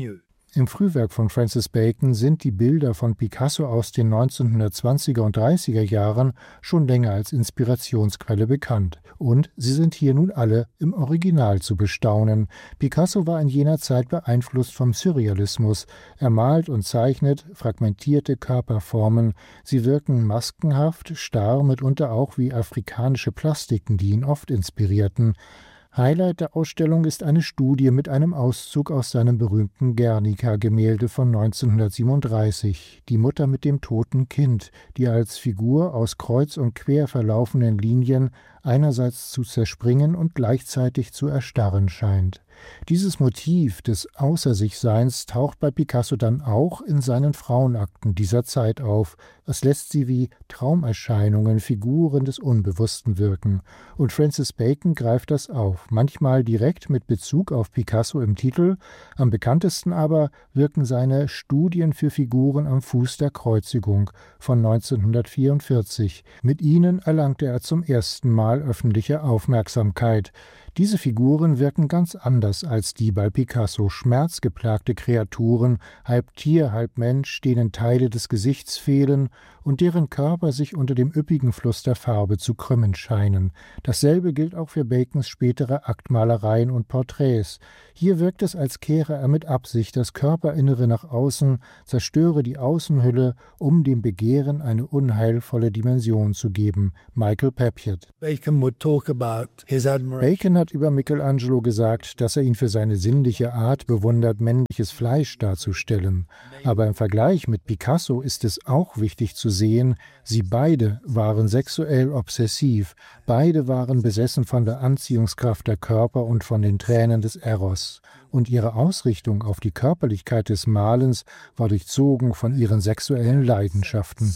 Im Frühwerk von Francis Bacon sind die Bilder von Picasso aus den 1920er und 30er Jahren schon länger als Inspirationsquelle bekannt. Und sie sind hier nun alle im Original zu bestaunen. Picasso war in jener Zeit beeinflusst vom Surrealismus. Er malt und zeichnet fragmentierte Körperformen. Sie wirken maskenhaft, starr, mitunter auch wie afrikanische Plastiken, die ihn oft inspirierten. Highlight der Ausstellung ist eine Studie mit einem Auszug aus seinem berühmten Guernica-Gemälde von 1937, die Mutter mit dem toten Kind, die als Figur aus kreuz und quer verlaufenden Linien einerseits zu zerspringen und gleichzeitig zu erstarren scheint. Dieses Motiv des Außer-sich-Seins taucht bei Picasso dann auch in seinen Frauenakten dieser Zeit auf. Es lässt sie wie Traumerscheinungen, Figuren des Unbewussten wirken. Und Francis Bacon greift das auf, manchmal direkt mit Bezug auf Picasso im Titel. Am bekanntesten aber wirken seine Studien für Figuren am Fuß der Kreuzigung von 1944. Mit ihnen erlangte er zum ersten Mal öffentliche Aufmerksamkeit. Diese Figuren wirken ganz anders als die bei Picasso. Schmerzgeplagte Kreaturen, halb Tier, halb Mensch, denen Teile des Gesichts fehlen und deren Körper sich unter dem üppigen Fluss der Farbe zu krümmen scheinen. Dasselbe gilt auch für Bacons spätere Aktmalereien und Porträts. Hier wirkt es, als kehre er mit Absicht das Körperinnere nach außen, zerstöre die Außenhülle, um dem Begehren eine unheilvolle Dimension zu geben. Michael Papiot. Bacon hat über Michelangelo gesagt, dass er ihn für seine sinnliche Art bewundert, männliches Fleisch darzustellen. Aber im Vergleich mit Picasso ist es auch wichtig zu sehen, sie beide waren sexuell obsessiv, beide waren besessen von der Anziehungskraft der Körper und von den Tränen des Eros. Und ihre Ausrichtung auf die Körperlichkeit des Malens war durchzogen von ihren sexuellen Leidenschaften.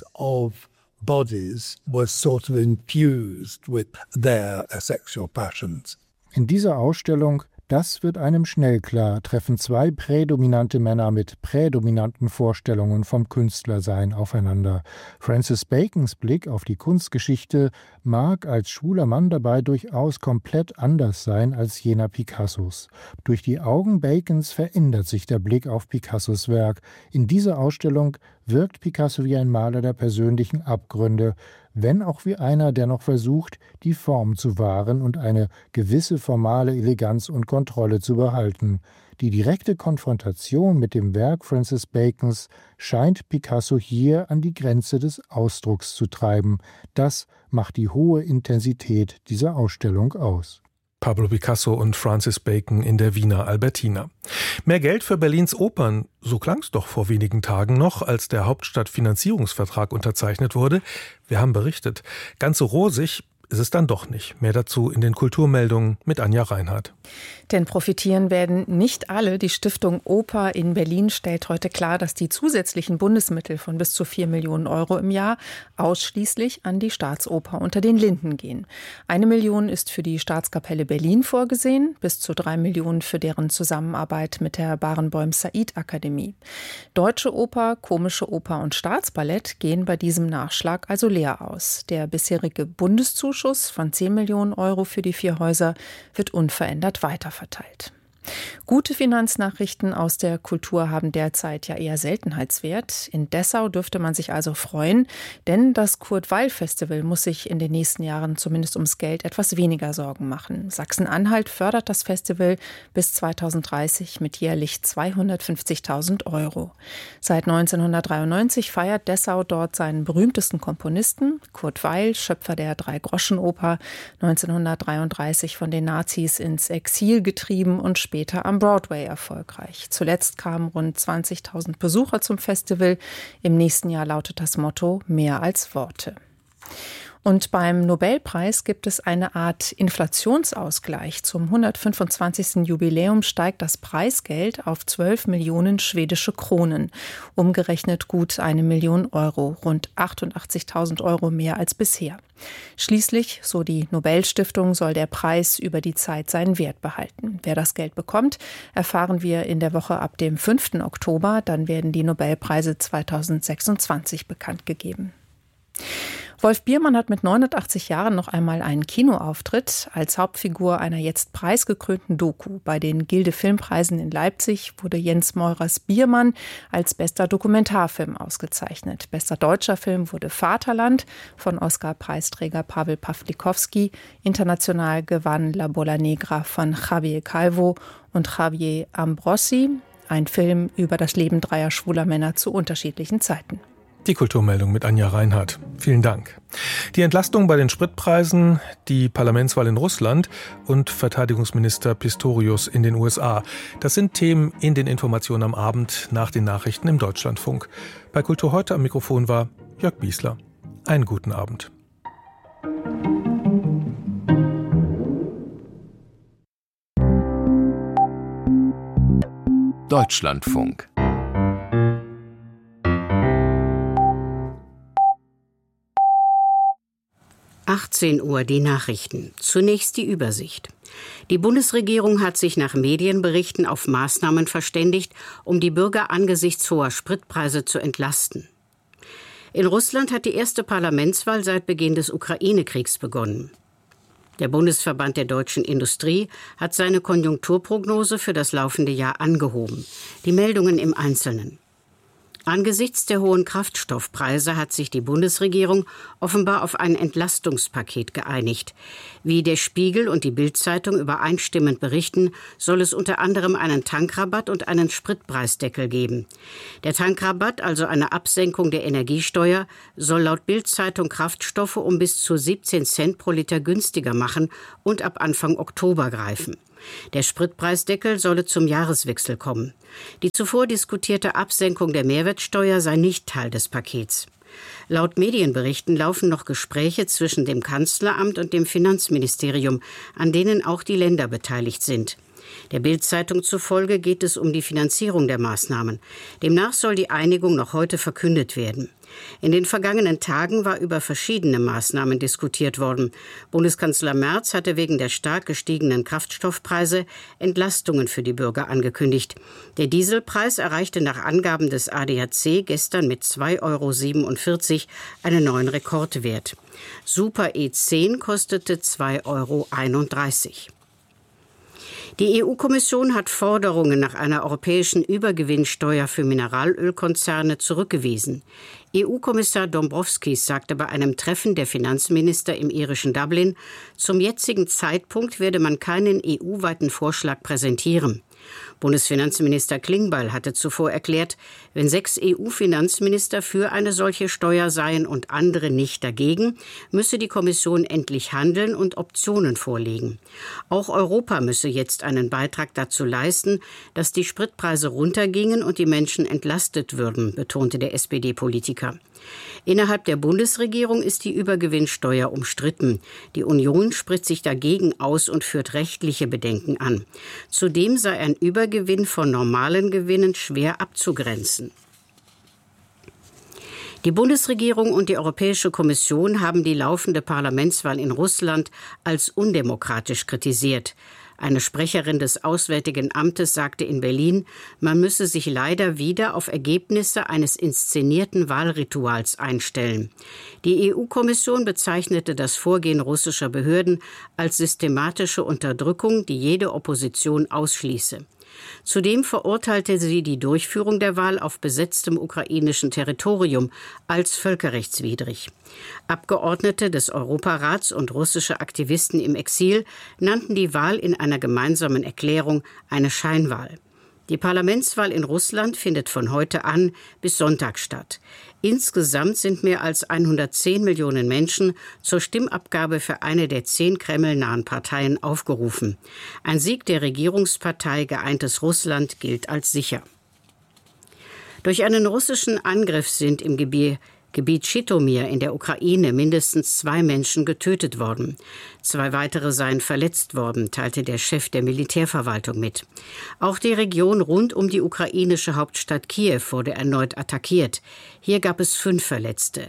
Bodies were sort of infused with their sexual passions. In dieser Ausstellung, das wird einem schnell klar, treffen zwei prädominante Männer mit prädominanten Vorstellungen vom Künstlersein aufeinander. Francis Bacons Blick auf die Kunstgeschichte mag als schwuler Mann dabei durchaus komplett anders sein als jener Picassos. Durch die Augen Bacons verändert sich der Blick auf Picassos Werk. In dieser Ausstellung wirkt Picasso wie ein Maler der persönlichen Abgründe, wenn auch wie einer, der noch versucht, die Form zu wahren und eine gewisse formale Eleganz und Kontrolle zu behalten. Die direkte Konfrontation mit dem Werk Francis Bacons scheint Picasso hier an die Grenze des Ausdrucks zu treiben. Das macht die hohe Intensität dieser Ausstellung aus. Pablo Picasso und Francis Bacon in der Wiener Albertina. Mehr Geld für Berlins Opern, so klang es doch vor wenigen Tagen noch, als der Hauptstadtfinanzierungsvertrag unterzeichnet wurde. Wir haben berichtet, ganz so rosig ist es dann doch nicht. Mehr dazu in den Kulturmeldungen mit Anja Reinhardt. Denn profitieren werden nicht alle. Die Stiftung Oper in Berlin stellt heute klar, dass die zusätzlichen Bundesmittel von bis zu 4 Millionen Euro im Jahr ausschließlich an die Staatsoper unter den Linden gehen. 1 Million ist für die Staatskapelle Berlin vorgesehen, bis zu 3 Millionen für deren Zusammenarbeit mit der Barenboim-Said-Akademie. Deutsche Oper, Komische Oper und Staatsballett gehen bei diesem Nachschlag also leer aus. Der bisherige Bundeszuschuss von 10 Millionen Euro für die 4 Häuser wird unverändert weiterverteilt. Gute Finanznachrichten aus der Kultur haben derzeit ja eher Seltenheitswert. In Dessau dürfte man sich also freuen, denn das Kurt-Weill-Festival muss sich in den nächsten Jahren zumindest ums Geld etwas weniger Sorgen machen. Sachsen-Anhalt fördert das Festival bis 2030 mit jährlich 250.000 Euro. Seit 1993 feiert Dessau dort seinen berühmtesten Komponisten, Kurt Weill, Schöpfer der Drei-Groschen-Oper, 1933 von den Nazis ins Exil getrieben und später am Broadway erfolgreich. Zuletzt kamen rund 20.000 Besucher zum Festival. Im nächsten Jahr lautet das Motto: mehr als Worte. Und beim Nobelpreis gibt es eine Art Inflationsausgleich. Zum 125. Jubiläum steigt das Preisgeld auf 12 Millionen schwedische Kronen. Umgerechnet gut 1 Million Euro, rund 88.000 Euro mehr als bisher. Schließlich, so die Nobelstiftung, soll der Preis über die Zeit seinen Wert behalten. Wer das Geld bekommt, erfahren wir in der Woche ab dem 5. Oktober. Dann werden die Nobelpreise 2026 bekannt gegeben. Wolf Biermann hat mit 89 Jahren noch einmal einen Kinoauftritt als Hauptfigur einer jetzt preisgekrönten Doku. Bei den Gilde-Filmpreisen in Leipzig wurde Jens Meurers Biermann als bester Dokumentarfilm ausgezeichnet. Bester deutscher Film wurde Vaterland von Oscar-Preisträger Pavel Pawlikowski. International gewann La Bola Negra von Javier Calvo und Javier Ambrosi. Ein Film über das Leben dreier schwuler Männer zu unterschiedlichen Zeiten. Die Kulturmeldung mit Anja Reinhardt. Vielen Dank. Die Entlastung bei den Spritpreisen, die Parlamentswahl in Russland und Verteidigungsminister Pistorius in den USA. Das sind Themen in den Informationen am Abend nach den Nachrichten im Deutschlandfunk. Bei Kultur heute am Mikrofon war Jörg Biesler. Einen guten Abend. Deutschlandfunk. Uhr die Nachrichten. Zunächst die Übersicht. Die Bundesregierung hat sich nach Medienberichten auf Maßnahmen verständigt, um die Bürger angesichts hoher Spritpreise zu entlasten. In Russland hat die erste Parlamentswahl seit Beginn des Ukraine-Kriegs begonnen. Der Bundesverband der deutschen Industrie hat seine Konjunkturprognose für das laufende Jahr angehoben. Die Meldungen im Einzelnen. Angesichts der hohen Kraftstoffpreise hat sich die Bundesregierung offenbar auf ein Entlastungspaket geeinigt. Wie der Spiegel und die Bild-Zeitung übereinstimmend berichten, soll es unter anderem einen Tankrabatt und einen Spritpreisdeckel geben. Der Tankrabatt, also eine Absenkung der Energiesteuer, soll laut Bild-Zeitung Kraftstoffe um bis zu 17 Cent pro Liter günstiger machen und ab Anfang Oktober greifen. Der Spritpreisdeckel solle zum Jahreswechsel kommen. Die zuvor diskutierte Absenkung der Mehrwertsteuer sei nicht Teil des Pakets. Laut Medienberichten laufen noch Gespräche zwischen dem Kanzleramt und dem Finanzministerium, an denen auch die Länder beteiligt sind. Der Bild-Zeitung zufolge geht es um die Finanzierung der Maßnahmen. Demnach soll die Einigung noch heute verkündet werden. In den vergangenen Tagen war über verschiedene Maßnahmen diskutiert worden. Bundeskanzler Merz hatte wegen der stark gestiegenen Kraftstoffpreise Entlastungen für die Bürger angekündigt. Der Dieselpreis erreichte nach Angaben des ADAC gestern mit 2,47 € einen neuen Rekordwert. Super E10 kostete 2,31 €. Die EU-Kommission hat Forderungen nach einer europäischen Übergewinnsteuer für Mineralölkonzerne zurückgewiesen. EU-Kommissar Dombrovskis sagte bei einem Treffen der Finanzminister im irischen Dublin, zum jetzigen Zeitpunkt werde man keinen EU-weiten Vorschlag präsentieren. Bundesfinanzminister Klingbeil hatte zuvor erklärt, wenn 6 EU-Finanzminister für eine solche Steuer seien und andere nicht dagegen, müsse die Kommission endlich handeln und Optionen vorlegen. Auch Europa müsse jetzt einen Beitrag dazu leisten, dass die Spritpreise runtergingen und die Menschen entlastet würden, betonte der SPD-Politiker. Innerhalb der Bundesregierung ist die Übergewinnsteuer umstritten. Die Union spricht sich dagegen aus und führt rechtliche Bedenken an. Zudem sei ein Übergewinn von normalen Gewinnen schwer abzugrenzen. Die Bundesregierung und die Europäische Kommission haben die laufende Parlamentswahl in Russland als undemokratisch kritisiert. Eine Sprecherin des Auswärtigen Amtes sagte in Berlin, man müsse sich leider wieder auf Ergebnisse eines inszenierten Wahlrituals einstellen. Die EU-Kommission bezeichnete das Vorgehen russischer Behörden als systematische Unterdrückung, die jede Opposition ausschließe. Zudem verurteilte sie die Durchführung der Wahl auf besetztem ukrainischen Territorium als völkerrechtswidrig. Abgeordnete des Europarats und russische Aktivisten im Exil nannten die Wahl in einer gemeinsamen Erklärung eine Scheinwahl. Die Parlamentswahl in Russland findet von heute an bis Sonntag statt. Insgesamt sind mehr als 110 Millionen Menschen zur Stimmabgabe für eine der 10 kremlnahen Parteien aufgerufen. Ein Sieg der Regierungspartei Geeintes Russland gilt als sicher. Durch einen russischen Angriff sind im Gebiet Schitomir in der Ukraine mindestens 2 Menschen getötet worden. 2 weitere seien verletzt worden, teilte der Chef der Militärverwaltung mit. Auch die Region rund um die ukrainische Hauptstadt Kiew wurde erneut attackiert. Hier gab es 5 Verletzte.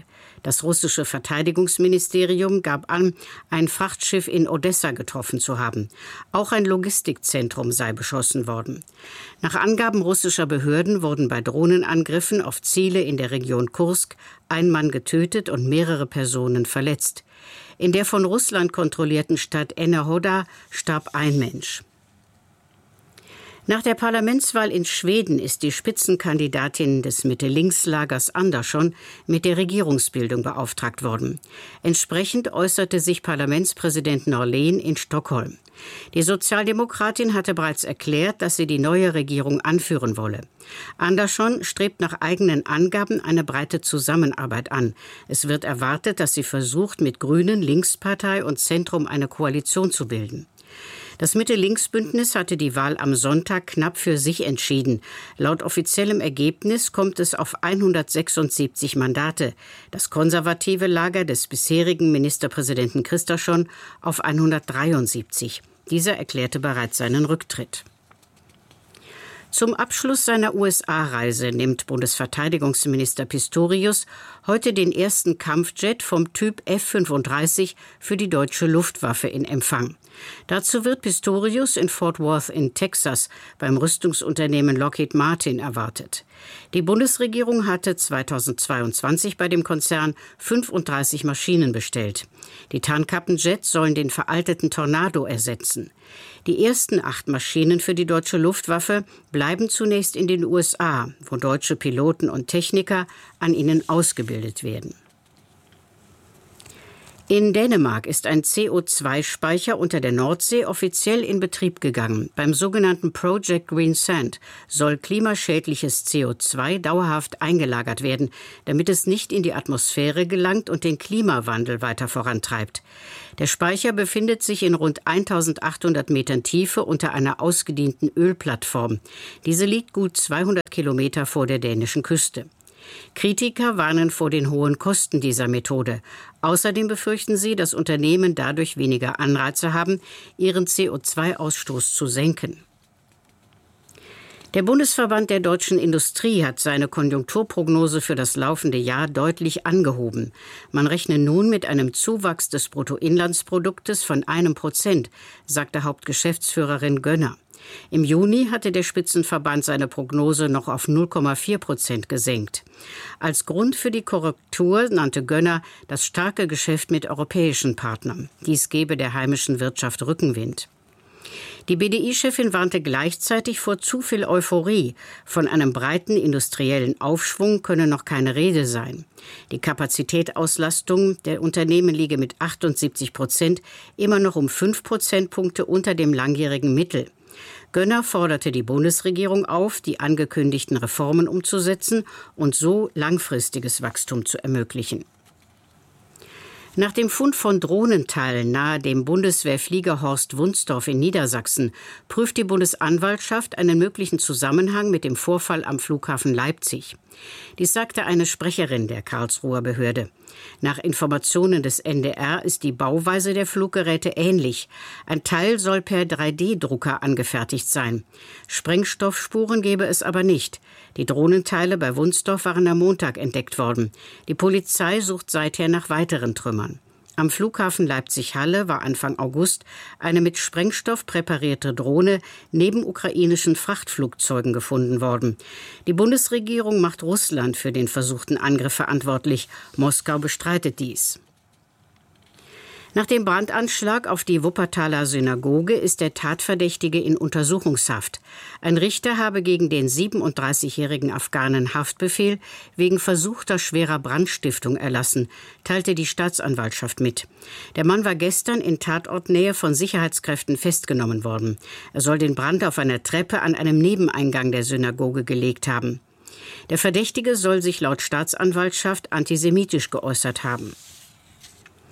Das russische Verteidigungsministerium gab an, ein Frachtschiff in Odessa getroffen zu haben. Auch ein Logistikzentrum sei beschossen worden. Nach Angaben russischer Behörden wurden bei Drohnenangriffen auf Ziele in der Region Kursk ein Mann getötet und mehrere Personen verletzt. In der von Russland kontrollierten Stadt Enerhoda starb ein Mensch. Nach der Parlamentswahl in Schweden ist die Spitzenkandidatin des Mitte-Links-Lagers Andersson mit der Regierungsbildung beauftragt worden. Entsprechend äußerte sich Parlamentspräsident Norlén in Stockholm. Die Sozialdemokratin hatte bereits erklärt, dass sie die neue Regierung anführen wolle. Andersson strebt nach eigenen Angaben eine breite Zusammenarbeit an. Es wird erwartet, dass sie versucht, mit Grünen, Linkspartei und Zentrum eine Koalition zu bilden. Das Mitte-Links-Bündnis hatte die Wahl am Sonntag knapp für sich entschieden. Laut offiziellem Ergebnis kommt es auf 176 Mandate. Das konservative Lager des bisherigen Ministerpräsidenten Kristersson auf 173. Dieser erklärte bereits seinen Rücktritt. Zum Abschluss seiner USA-Reise nimmt Bundesverteidigungsminister Pistorius heute den ersten Kampfjet vom Typ F-35 für die deutsche Luftwaffe in Empfang. Dazu wird Pistorius in Fort Worth in Texas beim Rüstungsunternehmen Lockheed Martin erwartet. Die Bundesregierung hatte 2022 bei dem Konzern 35 Maschinen bestellt. Die Tarnkappenjets sollen den veralteten Tornado ersetzen. Die ersten 8 Maschinen für die deutsche Luftwaffe bleiben zunächst in den USA, wo deutsche Piloten und Techniker an ihnen ausgebildet werden. In Dänemark ist ein CO2-Speicher unter der Nordsee offiziell in Betrieb gegangen. Beim sogenannten Project Green Sand soll klimaschädliches CO2 dauerhaft eingelagert werden, damit es nicht in die Atmosphäre gelangt und den Klimawandel weiter vorantreibt. Der Speicher befindet sich in rund 1800 Metern Tiefe unter einer ausgedienten Ölplattform. Diese liegt gut 200 Kilometer vor der dänischen Küste. Kritiker warnen vor den hohen Kosten dieser Methode. Außerdem befürchten sie, dass Unternehmen dadurch weniger Anreize haben, ihren CO2-Ausstoß zu senken. Der Bundesverband der deutschen Industrie hat seine Konjunkturprognose für das laufende Jahr deutlich angehoben. Man rechne nun mit einem Zuwachs des Bruttoinlandsproduktes von 1%, sagte Hauptgeschäftsführerin Gönner. Im Juni hatte der Spitzenverband seine Prognose noch auf 0,4% gesenkt. Als Grund für die Korrektur nannte Gönner das starke Geschäft mit europäischen Partnern. Dies gebe der heimischen Wirtschaft Rückenwind. Die BDI-Chefin warnte gleichzeitig vor zu viel Euphorie. Von einem breiten industriellen Aufschwung könne noch keine Rede sein. Die Kapazitätsauslastung der Unternehmen liege mit 78% immer noch um 5 Prozentpunkte unter dem langjährigen Mittel. Gönner forderte die Bundesregierung auf, die angekündigten Reformen umzusetzen und so langfristiges Wachstum zu ermöglichen. Nach dem Fund von Drohnenteilen nahe dem Bundeswehrfliegerhorst Wunsdorf in Niedersachsen prüft die Bundesanwaltschaft einen möglichen Zusammenhang mit dem Vorfall am Flughafen Leipzig. Dies sagte eine Sprecherin der Karlsruher Behörde. Nach Informationen des NDR ist die Bauweise der Fluggeräte ähnlich. Ein Teil soll per 3D-Drucker angefertigt sein. Sprengstoffspuren gebe es aber nicht. Die Drohnenteile bei Wunsdorf waren am Montag entdeckt worden. Die Polizei sucht seither nach weiteren Trümmern. Am Flughafen Leipzig-Halle war Anfang August eine mit Sprengstoff präparierte Drohne neben ukrainischen Frachtflugzeugen gefunden worden. Die Bundesregierung macht Russland für den versuchten Angriff verantwortlich. Moskau bestreitet dies. Nach dem Brandanschlag auf die Wuppertaler Synagoge ist der Tatverdächtige in Untersuchungshaft. Ein Richter habe gegen den 37-jährigen Afghanen Haftbefehl wegen versuchter schwerer Brandstiftung erlassen, teilte die Staatsanwaltschaft mit. Der Mann war gestern in Tatortnähe von Sicherheitskräften festgenommen worden. Er soll den Brand auf einer Treppe an einem Nebeneingang der Synagoge gelegt haben. Der Verdächtige soll sich laut Staatsanwaltschaft antisemitisch geäußert haben.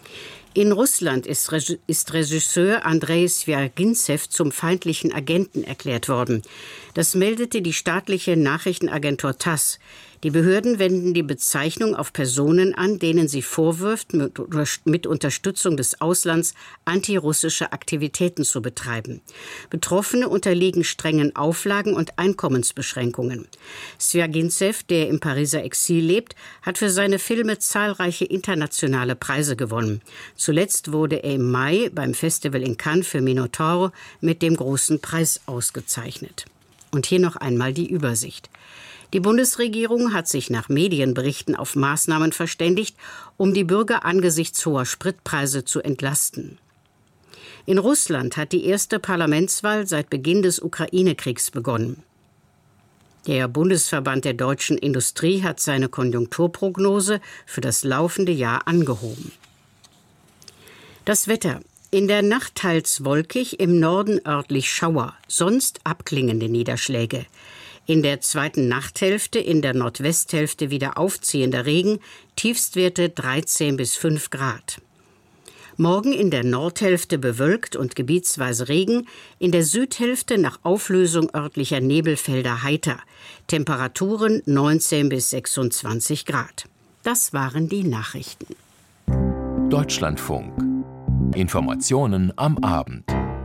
In Russland ist Regisseur Andrei Swjagintsev zum feindlichen Agenten erklärt worden. Das meldete die staatliche Nachrichtenagentur TASS. Die Behörden wenden die Bezeichnung auf Personen an, denen sie vorwirft, mit Unterstützung des Auslands antirussische Aktivitäten zu betreiben. Betroffene unterliegen strengen Auflagen und Einkommensbeschränkungen. Swjagintsev, der im Pariser Exil lebt, hat für seine Filme zahlreiche internationale Preise gewonnen. Zuletzt wurde er im Mai beim Festival in Cannes für Minotaur mit dem Großen Preis ausgezeichnet. Und hier noch einmal die Übersicht. Die Bundesregierung hat sich nach Medienberichten auf Maßnahmen verständigt, um die Bürger angesichts hoher Spritpreise zu entlasten. In Russland hat die erste Parlamentswahl seit Beginn des Ukraine-Kriegs begonnen. Der Bundesverband der deutschen Industrie hat seine Konjunkturprognose für das laufende Jahr angehoben. Das Wetter. In der Nacht teils wolkig, im Norden örtlich Schauer, sonst abklingende Niederschläge. In der zweiten Nachthälfte, in der Nordwesthälfte wieder aufziehender Regen, Tiefstwerte 13 bis 5 Grad. Morgen in der Nordhälfte bewölkt und gebietsweise Regen, in der Südhälfte nach Auflösung örtlicher Nebelfelder heiter. Temperaturen 19 bis 26 Grad. Das waren die Nachrichten. Deutschlandfunk. Informationen am Abend.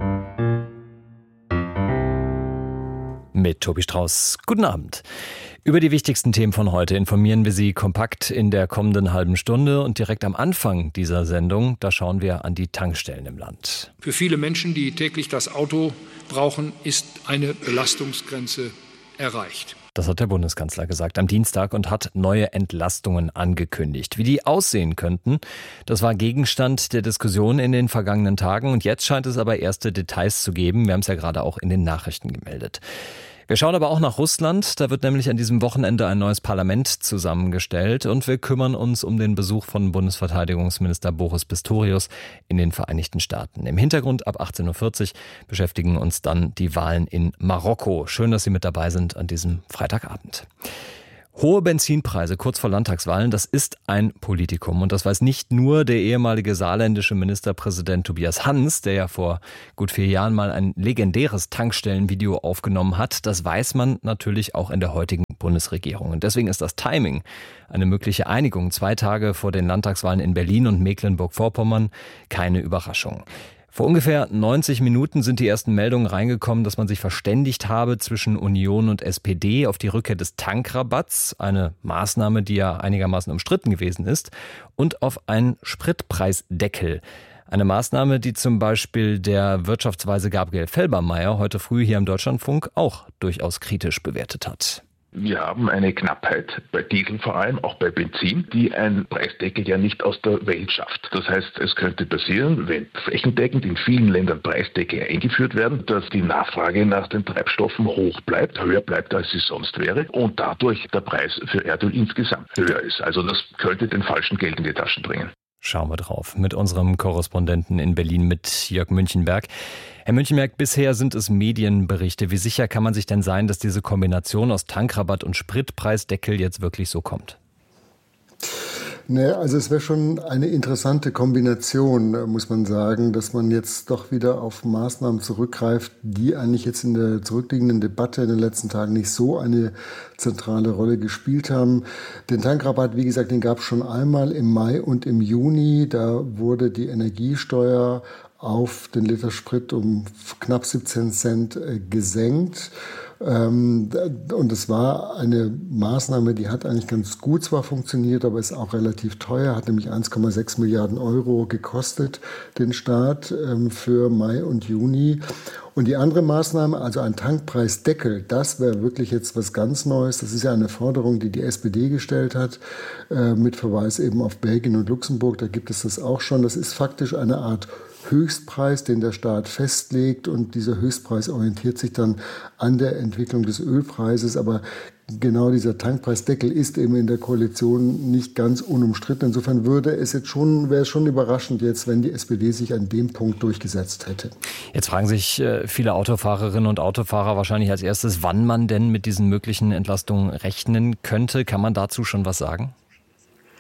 Mit Tobi Strauß. Guten Abend. Über die wichtigsten Themen von heute informieren wir Sie kompakt in der kommenden halben Stunde. Und direkt am Anfang dieser Sendung, da schauen wir an die Tankstellen im Land. Für viele Menschen, die täglich das Auto brauchen, ist eine Belastungsgrenze erreicht. Das hat der Bundeskanzler gesagt am Dienstag und hat neue Entlastungen angekündigt. Wie die aussehen könnten, das war Gegenstand der Diskussion in den vergangenen Tagen. Und jetzt scheint es aber erste Details zu geben. Wir haben es ja gerade auch in den Nachrichten gemeldet. Wir schauen aber auch nach Russland. Da wird nämlich an diesem Wochenende ein neues Parlament zusammengestellt. Und wir kümmern uns um den Besuch von Bundesverteidigungsminister Boris Pistorius in den Vereinigten Staaten. Im Hintergrund ab 18.40 Uhr beschäftigen uns dann die Wahlen in Marokko. Schön, dass Sie mit dabei sind an diesem Freitagabend. Hohe Benzinpreise kurz vor Landtagswahlen, das ist ein Politikum. Und das weiß nicht nur der ehemalige saarländische Ministerpräsident Tobias Hans, der ja vor gut 4 Jahren mal ein legendäres Tankstellenvideo aufgenommen hat. Das weiß man natürlich auch in der heutigen Bundesregierung. Und deswegen ist das Timing, eine mögliche Einigung 2 Tage vor den Landtagswahlen in Berlin und Mecklenburg-Vorpommern, keine Überraschung. Vor ungefähr 90 Minuten sind die ersten Meldungen reingekommen, dass man sich verständigt habe zwischen Union und SPD auf die Rückkehr des Tankrabatts, eine Maßnahme, die ja einigermaßen umstritten gewesen ist, und auf einen Spritpreisdeckel. Eine Maßnahme, die zum Beispiel der Wirtschaftsweise Gabriel Felbermayr heute früh hier im Deutschlandfunk auch durchaus kritisch bewertet hat. Wir haben eine Knappheit bei Diesel, vor allem auch bei Benzin, die ein Preisdeckel ja nicht aus der Welt schafft. Das heißt, es könnte passieren, wenn flächendeckend in vielen Ländern Preisdeckel eingeführt werden, dass die Nachfrage nach den Treibstoffen hoch bleibt, höher bleibt, als sie sonst wäre und dadurch der Preis für Erdöl insgesamt höher ist. Also das könnte den falschen Geld in die Taschen bringen. Schauen wir drauf mit unserem Korrespondenten in Berlin, mit Jörg Münchenberg. Herr Münchenberg, bisher sind es Medienberichte. Wie sicher kann man sich denn sein, dass diese Kombination aus Tankrabatt und Spritpreisdeckel jetzt wirklich so kommt? Also es wäre schon eine interessante Kombination, muss man sagen, dass man jetzt doch wieder auf Maßnahmen zurückgreift, die eigentlich jetzt in der zurückliegenden Debatte in den letzten Tagen nicht so eine zentrale Rolle gespielt haben. Den Tankrabatt, wie gesagt, den gab es schon einmal im Mai und im Juni. Da wurde die Energiesteuer auf den Liter Sprit um knapp 17 Cent gesenkt. Und es war eine Maßnahme, die hat eigentlich ganz gut zwar funktioniert, aber ist auch relativ teuer, hat nämlich 1,6 Milliarden Euro gekostet, den Staat für Mai und Juni. Und die andere Maßnahme, also ein Tankpreisdeckel, das wäre wirklich jetzt was ganz Neues. Das ist ja eine Forderung, die die SPD gestellt hat, mit Verweis eben auf Belgien und Luxemburg. Da gibt es das auch schon. Das ist faktisch eine Art Höchstpreis, den der Staat festlegt, und dieser Höchstpreis orientiert sich dann an der Entwicklung des Ölpreises. Aber genau dieser Tankpreisdeckel ist eben in der Koalition nicht ganz unumstritten. Insofern wäre es schon überraschend jetzt, wenn die SPD sich an dem Punkt durchgesetzt hätte. Jetzt fragen sich viele Autofahrerinnen und Autofahrer wahrscheinlich als erstes, wann man denn mit diesen möglichen Entlastungen rechnen könnte. Kann man dazu schon was sagen?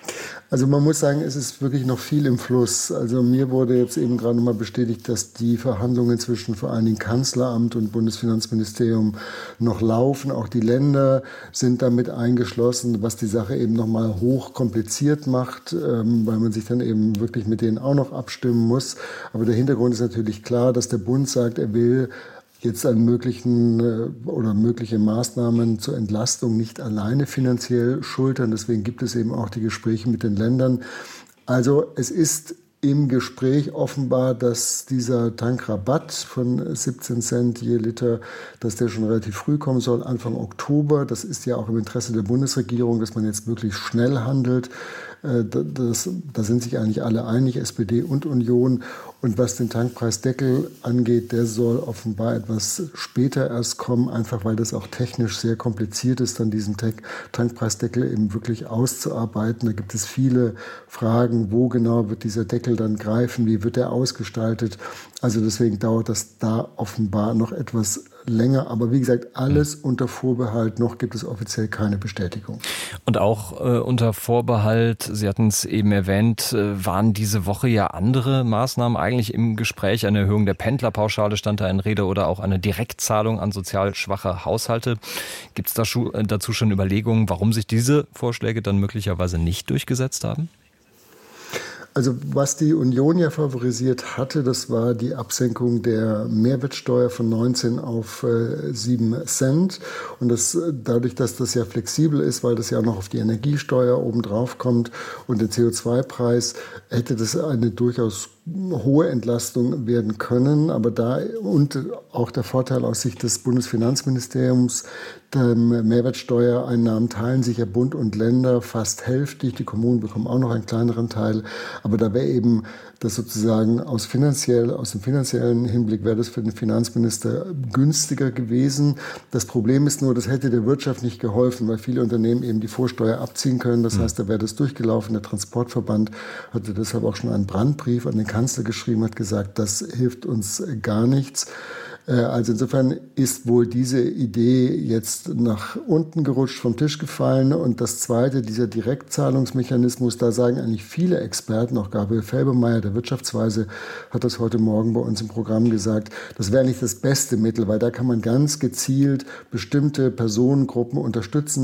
Also man muss sagen, es ist wirklich noch viel im Fluss. Also mir wurde jetzt eben gerade mal bestätigt, dass die Verhandlungen zwischen vor allen Dingen Kanzleramt und Bundesfinanzministerium noch laufen. Auch die Länder sind damit eingeschlossen, was die Sache eben noch mal hoch kompliziert macht, weil man sich dann eben wirklich mit denen auch noch abstimmen muss. Aber der Hintergrund ist natürlich klar, dass der Bund sagt, er will jetzt an mögliche Maßnahmen zur Entlastung nicht alleine finanziell schultern. Deswegen gibt es eben auch die Gespräche mit den Ländern. Also es ist im Gespräch offenbar, dass dieser Tankrabatt von 17 Cent je Liter, dass der schon relativ früh kommen soll, Anfang Oktober. Das ist ja auch im Interesse der Bundesregierung, dass man jetzt möglichst schnell handelt. Da sind sich eigentlich alle einig, SPD und Union. Und was den Tankpreisdeckel angeht, der soll offenbar etwas später erst kommen, einfach weil das auch technisch sehr kompliziert ist, dann diesen Tankpreisdeckel eben wirklich auszuarbeiten. Da gibt es viele Fragen, wo genau wird dieser Deckel dann greifen, wie wird er ausgestaltet. Also deswegen dauert das da offenbar noch etwas länger. Aber wie gesagt, alles unter Vorbehalt. Noch gibt es offiziell keine Bestätigung. Und auch unter Vorbehalt, Sie hatten es eben erwähnt, waren diese Woche ja andere Maßnahmen eigentlich im Gespräch. Eine Erhöhung der Pendlerpauschale stand da in Rede oder auch eine Direktzahlung an sozial schwache Haushalte. Gibt es dazu schon Überlegungen, warum sich diese Vorschläge dann möglicherweise nicht durchgesetzt haben? Also was die Union ja favorisiert hatte, das war die Absenkung der Mehrwertsteuer von 19 auf 7 Cent. Und das, dadurch, dass das ja flexibel ist, weil das ja noch auf die Energiesteuer obendrauf kommt und den CO2-Preis, hätte das eine durchaus hohe Entlastung werden können. Aber da und auch der Vorteil aus Sicht des Bundesfinanzministeriums, Mehrwertsteuereinnahmen teilen sich ja Bund und Länder fast hälftig. Die Kommunen bekommen auch noch einen kleineren Teil. Aber da wäre eben das sozusagen aus dem finanziellen Hinblick wäre das für den Finanzminister günstiger gewesen. Das Problem ist nur, das hätte der Wirtschaft nicht geholfen, weil viele Unternehmen eben die Vorsteuer abziehen können. Das heißt, da wäre das durchgelaufen. Der Transportverband hatte deshalb auch schon einen Brandbrief an den Kanzler geschrieben, hat gesagt, das hilft uns gar nichts. Also insofern ist wohl diese Idee jetzt nach unten gerutscht, vom Tisch gefallen. Und das Zweite, dieser Direktzahlungsmechanismus, da sagen eigentlich viele Experten, auch Gabriel Felbermayr, der Wirtschaftsweise, hat das heute Morgen bei uns im Programm gesagt, das wäre nicht das beste Mittel, weil da kann man ganz gezielt bestimmte Personengruppen unterstützen.